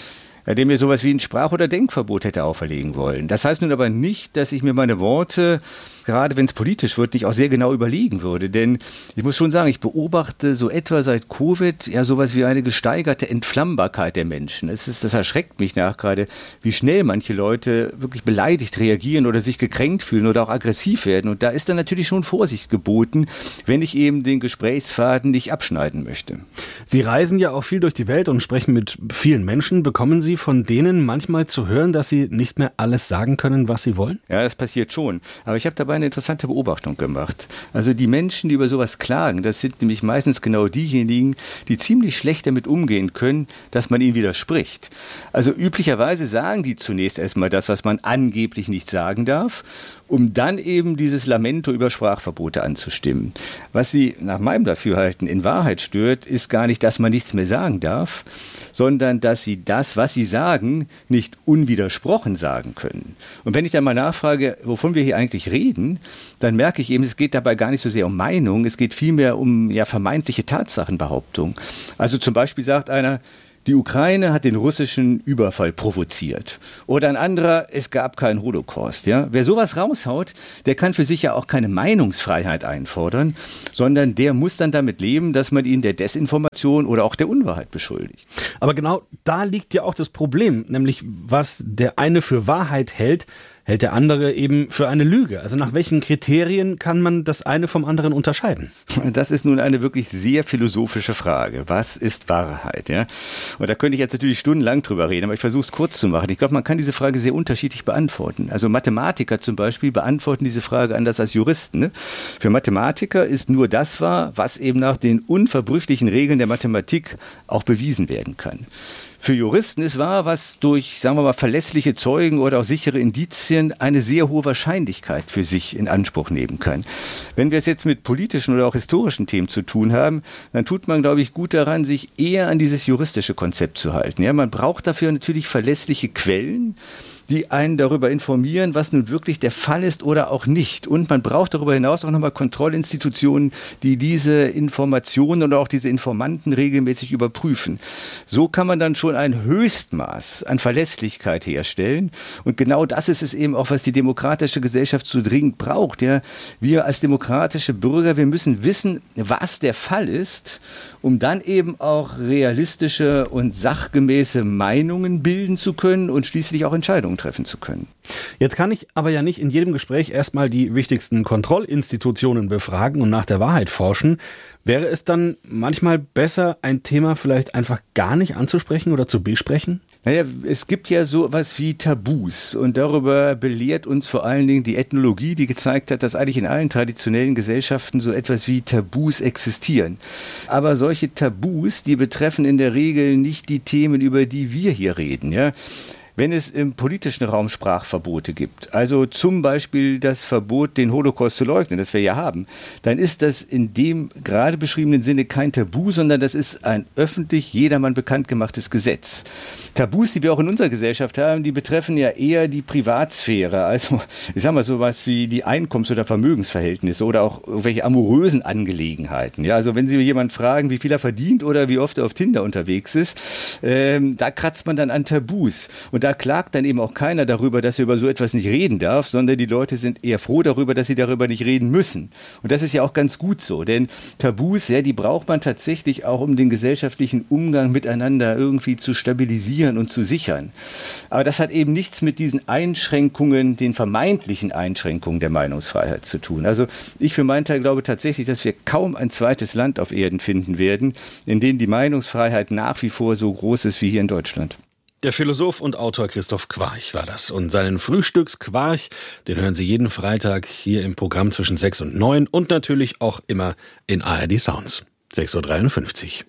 ja, der mir sowas wie ein Sprach- oder Denkverbot hätte auferlegen wollen. Das heißt nun aber nicht, dass ich mir meine Worte, gerade wenn es politisch wird, nicht auch sehr genau überlegen würde. Denn ich muss schon sagen, ich beobachte so etwa seit Covid ja sowas wie eine gesteigerte Entflammbarkeit der Menschen. Es ist, das erschreckt mich nach gerade, wie schnell manche Leute wirklich beleidigt reagieren oder sich gekränkt fühlen oder auch aggressiv werden. Und da ist dann natürlich schon Vorsicht geboten, wenn ich eben den Gesprächsfaden nicht abschneiden möchte. Sie reisen ja auch viel durch die Welt und sprechen mit vielen Menschen. Bekommen Sie von denen manchmal zu hören, dass sie nicht mehr alles sagen können, was sie wollen? Ja, das passiert schon. Aber ich habe dabei eine interessante Beobachtung gemacht. Also die Menschen, die über sowas klagen, das sind nämlich meistens genau diejenigen, die ziemlich schlecht damit umgehen können, dass man ihnen widerspricht. Also üblicherweise sagen die zunächst erstmal das, was man angeblich nicht sagen darf, um dann eben dieses Lamento über Sprachverbote anzustimmen. Was sie nach meinem Dafürhalten in Wahrheit stört, ist gar nicht, dass man nichts mehr sagen darf, sondern dass sie das, was sie sagen, nicht unwidersprochen sagen können. Und wenn ich dann mal nachfrage, wovon wir hier eigentlich reden, dann merke ich eben, es geht dabei gar nicht so sehr um Meinung, es geht vielmehr um ja, vermeintliche Tatsachenbehauptung. Also zum Beispiel sagt einer, die Ukraine hat den russischen Überfall provoziert. Oder ein anderer, es gab keinen Holocaust. Ja? Wer sowas raushaut, der kann für sich ja auch keine Meinungsfreiheit einfordern, sondern der muss dann damit leben, dass man ihn der Desinformation oder auch der Unwahrheit beschuldigt. Aber genau da liegt ja auch das Problem, nämlich was der eine für Wahrheit hält, hält der andere eben für eine Lüge. Also nach welchen Kriterien kann man das eine vom anderen unterscheiden? Das ist nun eine wirklich sehr philosophische Frage. Was ist Wahrheit? Ja? Und da könnte ich jetzt natürlich stundenlang drüber reden, aber ich versuche es kurz zu machen. Ich glaube, man kann diese Frage sehr unterschiedlich beantworten. Also Mathematiker zum Beispiel beantworten diese Frage anders als Juristen. Ne? Für Mathematiker ist nur das wahr, was eben nach den unverbrüchlichen Regeln der Mathematik auch bewiesen werden kann. Für Juristen ist wahr, was durch, sagen wir mal, verlässliche Zeugen oder auch sichere Indizien eine sehr hohe Wahrscheinlichkeit für sich in Anspruch nehmen kann. Wenn wir es jetzt mit politischen oder auch historischen Themen zu tun haben, dann tut man, glaube ich, gut daran, sich eher an dieses juristische Konzept zu halten. Ja, man braucht dafür natürlich verlässliche Quellen, die einen darüber informieren, was nun wirklich der Fall ist oder auch nicht. Und man braucht darüber hinaus auch nochmal Kontrollinstitutionen, die diese Informationen oder auch diese Informanten regelmäßig überprüfen. So kann man dann schon ein Höchstmaß an Verlässlichkeit herstellen. Und genau das ist es eben auch, was die demokratische Gesellschaft so dringend braucht. Ja, wir als demokratische Bürger, wir müssen wissen, was der Fall ist, um dann eben auch realistische und sachgemäße Meinungen bilden zu können und schließlich auch Entscheidungen treffen zu können. Jetzt kann ich aber ja nicht in jedem Gespräch erstmal die wichtigsten Kontrollinstitutionen befragen und nach der Wahrheit forschen. Wäre es dann manchmal besser, ein Thema vielleicht einfach gar nicht anzusprechen oder zu besprechen? Naja, es gibt ja so etwas wie Tabus und darüber belehrt uns vor allen Dingen die Ethnologie, die gezeigt hat, dass eigentlich in allen traditionellen Gesellschaften so etwas wie Tabus existieren. Aber solche Tabus, die betreffen in der Regel nicht die Themen, über die wir hier reden, ja. Wenn es im politischen Raum Sprachverbote gibt, also zum Beispiel das Verbot, den Holocaust zu leugnen, das wir ja haben, dann ist das in dem gerade beschriebenen Sinne kein Tabu, sondern das ist ein öffentlich jedermann bekannt gemachtes Gesetz. Tabus, die wir auch in unserer Gesellschaft haben, die betreffen ja eher die Privatsphäre, also ich sag mal sowas wie die Einkommens- oder Vermögensverhältnisse oder auch irgendwelche amorösen Angelegenheiten. Ja, also wenn Sie jemanden fragen, wie viel er verdient oder wie oft er auf Tinder unterwegs ist, ähm, da kratzt man dann an Tabus. Und da klagt dann eben auch keiner darüber, dass er über so etwas nicht reden darf, sondern die Leute sind eher froh darüber, dass sie darüber nicht reden müssen. Und das ist ja auch ganz gut so, denn Tabus, ja, die braucht man tatsächlich auch, um den gesellschaftlichen Umgang miteinander irgendwie zu stabilisieren und zu sichern. Aber das hat eben nichts mit diesen Einschränkungen, den vermeintlichen Einschränkungen der Meinungsfreiheit zu tun. Also ich für meinen Teil glaube tatsächlich, dass wir kaum ein zweites Land auf Erden finden werden, in dem die Meinungsfreiheit nach wie vor so groß ist wie hier in Deutschland. Der Philosoph und Autor Christoph Quarch war das. Und seinen Frühstücksquarch, den hören Sie jeden Freitag hier im Programm zwischen sechs und neun und natürlich auch immer in A R D Sounds. sechs Uhr dreiundfünfzig.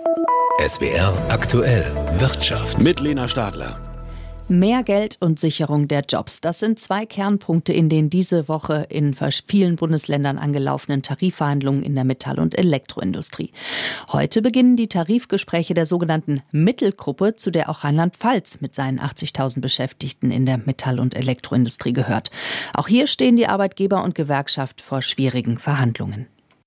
S W R aktuell Wirtschaft. Mit Lena Stadler. Mehr Geld und Sicherung der Jobs. Das sind zwei Kernpunkte in den diese Woche in vielen Bundesländern angelaufenen Tarifverhandlungen in der Metall- und Elektroindustrie. Heute beginnen die Tarifgespräche der sogenannten Mittelgruppe, zu der auch Rheinland-Pfalz mit seinen achtzigtausend Beschäftigten in der Metall- und Elektroindustrie gehört. Auch hier stehen die Arbeitgeber und Gewerkschaft vor schwierigen Verhandlungen.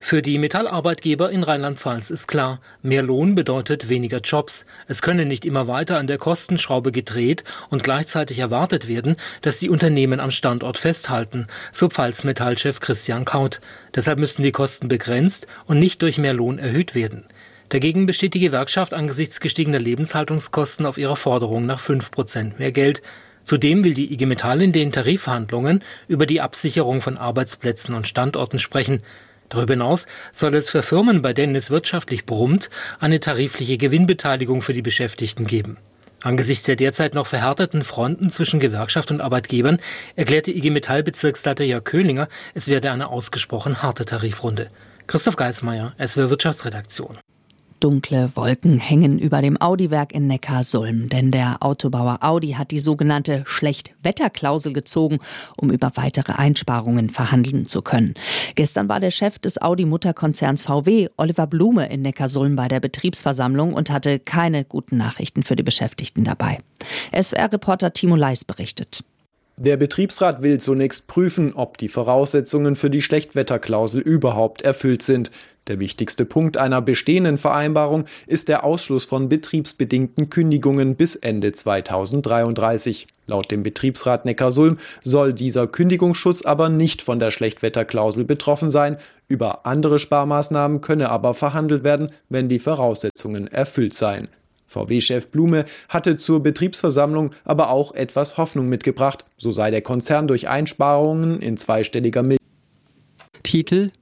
Für die Metallarbeitgeber in Rheinland-Pfalz ist klar, mehr Lohn bedeutet weniger Jobs. Es könne nicht immer weiter an der Kostenschraube gedreht und gleichzeitig erwartet werden, dass die Unternehmen am Standort festhalten, so Pfalz-Metall-Chef Christian Kaut. Deshalb müssten die Kosten begrenzt und nicht durch mehr Lohn erhöht werden. Dagegen besteht die Gewerkschaft angesichts gestiegener Lebenshaltungskosten auf ihrer Forderung nach fünf Prozent mehr Geld. Zudem will die I G Metall in den Tarifverhandlungen über die Absicherung von Arbeitsplätzen und Standorten sprechen. Darüber hinaus soll es für Firmen, bei denen es wirtschaftlich brummt, eine tarifliche Gewinnbeteiligung für die Beschäftigten geben. Angesichts der derzeit noch verhärteten Fronten zwischen Gewerkschaft und Arbeitgebern erklärte I G Metall-Bezirksleiter Jörg Köhlinger, es werde eine ausgesprochen harte Tarifrunde. Christoph Geismeier, S W R Wirtschaftsredaktion. Dunkle Wolken hängen über dem Audi-Werk in Neckarsulm, denn der Autobauer Audi hat die sogenannte Schlechtwetterklausel gezogen, um über weitere Einsparungen verhandeln zu können. Gestern war der Chef des Audi-Mutterkonzerns V W, Oliver Blume, in Neckarsulm bei der Betriebsversammlung und hatte keine guten Nachrichten für die Beschäftigten dabei. S W R-Reporter Timo Leis berichtet. Der Betriebsrat will zunächst prüfen, ob die Voraussetzungen für die Schlechtwetterklausel überhaupt erfüllt sind. Der wichtigste Punkt einer bestehenden Vereinbarung ist der Ausschluss von betriebsbedingten Kündigungen bis Ende zweitausenddreiunddreißig. Laut dem Betriebsrat Neckarsulm soll dieser Kündigungsschutz aber nicht von der Schlechtwetterklausel betroffen sein. Über andere Sparmaßnahmen könne aber verhandelt werden, wenn die Voraussetzungen erfüllt seien. V W-Chef Blume hatte zur Betriebsversammlung aber auch etwas Hoffnung mitgebracht. So sei der Konzern durch Einsparungen in zweistelliger Milliarden. Titel: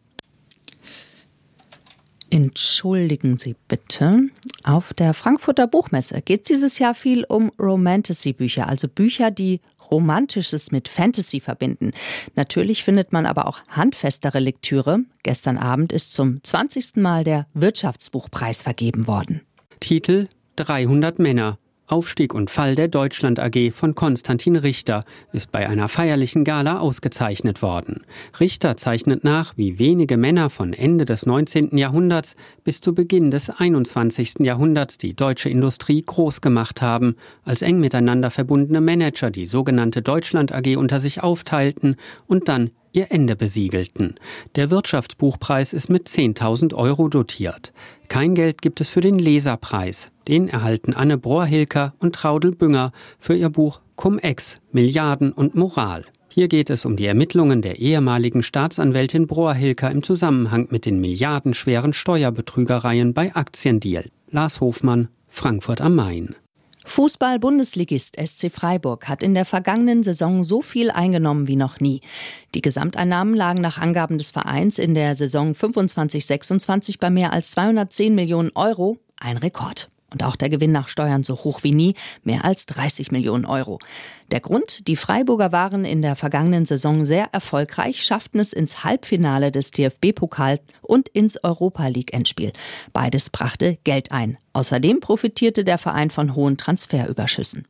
Entschuldigen Sie bitte. Auf der Frankfurter Buchmesse geht es dieses Jahr viel um Romantasy-Bücher, also Bücher, die Romantisches mit Fantasy verbinden. Natürlich findet man aber auch handfestere Lektüre. Gestern Abend ist zum zwanzigsten Mal der Wirtschaftsbuchpreis vergeben worden. Titel: dreihundert Männer. Aufstieg und Fall der Deutschland A G von Konstantin Richter ist bei einer feierlichen Gala ausgezeichnet worden. Richter zeichnet nach, wie wenige Männer von Ende des neunzehnten Jahrhunderts bis zu Beginn des einundzwanzigsten Jahrhunderts die deutsche Industrie groß gemacht haben, als eng miteinander verbundene Manager die sogenannte Deutschland A G unter sich aufteilten und dann ihr Ende besiegelten. Der Wirtschaftsbuchpreis ist mit zehntausend Euro dotiert. Kein Geld gibt es für den Leserpreis. Den erhalten Anne Brohr-Hilker und Traudl Bünger für ihr Buch Cum-Ex, Milliarden und Moral. Hier geht es um die Ermittlungen der ehemaligen Staatsanwältin Brohr-Hilker im Zusammenhang mit den milliardenschweren Steuerbetrügereien bei Aktiendeal. Lars Hofmann, Frankfurt am Main. Fußball-Bundesligist S C Freiburg hat in der vergangenen Saison so viel eingenommen wie noch nie. Die Gesamteinnahmen lagen nach Angaben des Vereins in der Saison fünfundzwanzig sechsundzwanzig bei mehr als zweihundertzehn Millionen Euro, ein Rekord. Und auch der Gewinn nach Steuern so hoch wie nie, mehr als dreißig Millionen Euro. Der Grund? Die Freiburger waren in der vergangenen Saison sehr erfolgreich, schafften es ins Halbfinale des D F B-Pokals und ins Europa-League-Endspiel. Beides brachte Geld ein. Außerdem profitierte der Verein von hohen Transferüberschüssen.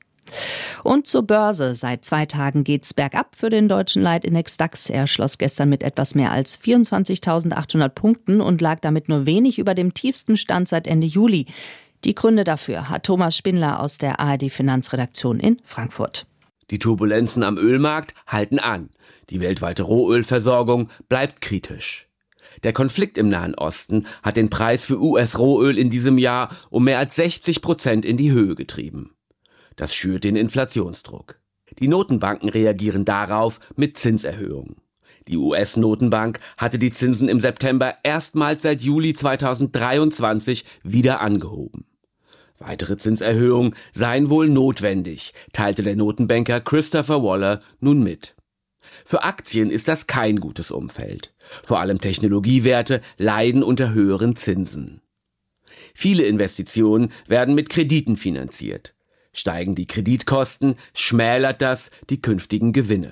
Und zur Börse. Seit zwei Tagen geht's bergab für den deutschen Leitindex DAX. Er schloss gestern mit etwas mehr als vierundzwanzigtausendachthundert Punkten und lag damit nur wenig über dem tiefsten Stand seit Ende Juli. Die Gründe dafür hat Thomas Spindler aus der A R D Finanzredaktion in Frankfurt. Die Turbulenzen am Ölmarkt halten an. Die weltweite Rohölversorgung bleibt kritisch. Der Konflikt im Nahen Osten hat den Preis für U S-Rohöl in diesem Jahr um mehr als sechzig Prozent in die Höhe getrieben. Das schürt den Inflationsdruck. Die Notenbanken reagieren darauf mit Zinserhöhungen. Die U S-Notenbank hatte die Zinsen im September erstmals seit Juli zweitausenddreiundzwanzig wieder angehoben. Weitere Zinserhöhungen seien wohl notwendig, teilte der Notenbanker Christopher Waller nun mit. Für Aktien ist das kein gutes Umfeld. Vor allem Technologiewerte leiden unter höheren Zinsen. Viele Investitionen werden mit Krediten finanziert. Steigen die Kreditkosten, schmälert das die künftigen Gewinne.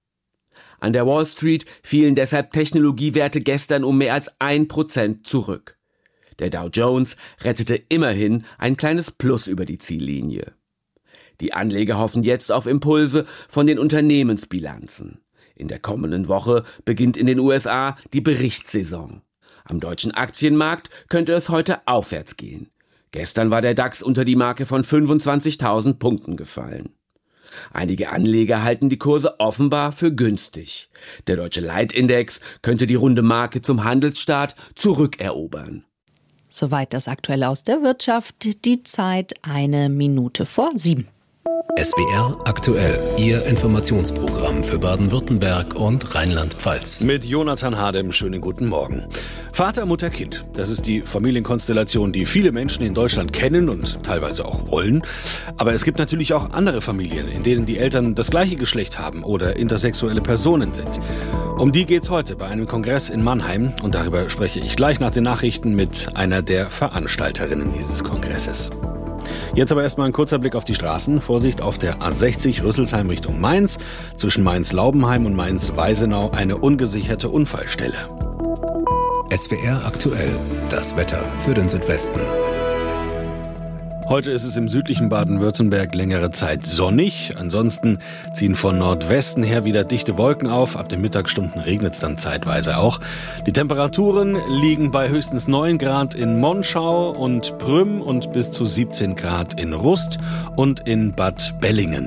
An der Wall Street fielen deshalb Technologiewerte gestern um mehr als ein Prozent zurück. Der Dow Jones rettete immerhin ein kleines Plus über die Ziellinie. Die Anleger hoffen jetzt auf Impulse von den Unternehmensbilanzen. In der kommenden Woche beginnt in den U S A die Berichtssaison. Am deutschen Aktienmarkt könnte es heute aufwärts gehen. Gestern war der DAX unter die Marke von fünfundzwanzigtausend Punkten gefallen. Einige Anleger halten die Kurse offenbar für günstig. Der deutsche Leitindex könnte die runde Marke zum Handelsstart zurückerobern. Soweit das Aktuelle aus der Wirtschaft. Die Zeit eine Minute vor sieben. S W R aktuell, Ihr Informationsprogramm für Baden-Württemberg und Rheinland-Pfalz. Mit Jonathan Hadem, schönen guten Morgen. Vater, Mutter, Kind. Das ist die Familienkonstellation, die viele Menschen in Deutschland kennen und teilweise auch wollen. Aber es gibt natürlich auch andere Familien, in denen die Eltern das gleiche Geschlecht haben oder intersexuelle Personen sind. Um die geht's heute bei einem Kongress in Mannheim. Und darüber spreche ich gleich nach den Nachrichten mit einer der Veranstalterinnen dieses Kongresses. Jetzt aber erstmal ein kurzer Blick auf die Straßen. Vorsicht auf der A sechzig Rüsselsheim Richtung Mainz. Zwischen Mainz-Laubenheim und Mainz-Weisenau eine ungesicherte Unfallstelle. S W R aktuell, das Wetter für den Südwesten. Heute ist es im südlichen Baden-Württemberg längere Zeit sonnig. Ansonsten ziehen von Nordwesten her wieder dichte Wolken auf. Ab den Mittagsstunden regnet es dann zeitweise auch. Die Temperaturen liegen bei höchstens neun Grad in Monschau und Prüm und bis zu siebzehn Grad in Rust und in Bad Bellingen.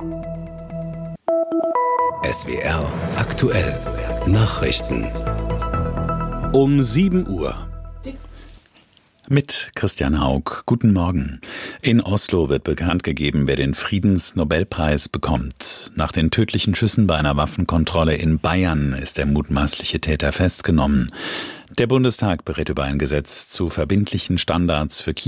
S W R aktuell, Nachrichten. Um sieben Uhr. Mit Christian Haug. Guten Morgen. In Oslo wird bekannt gegeben, wer den Friedensnobelpreis bekommt. Nach den tödlichen Schüssen bei einer Waffenkontrolle in Bayern ist der mutmaßliche Täter festgenommen. Der Bundestag berät über ein Gesetz zu verbindlichen Standards für Kinder.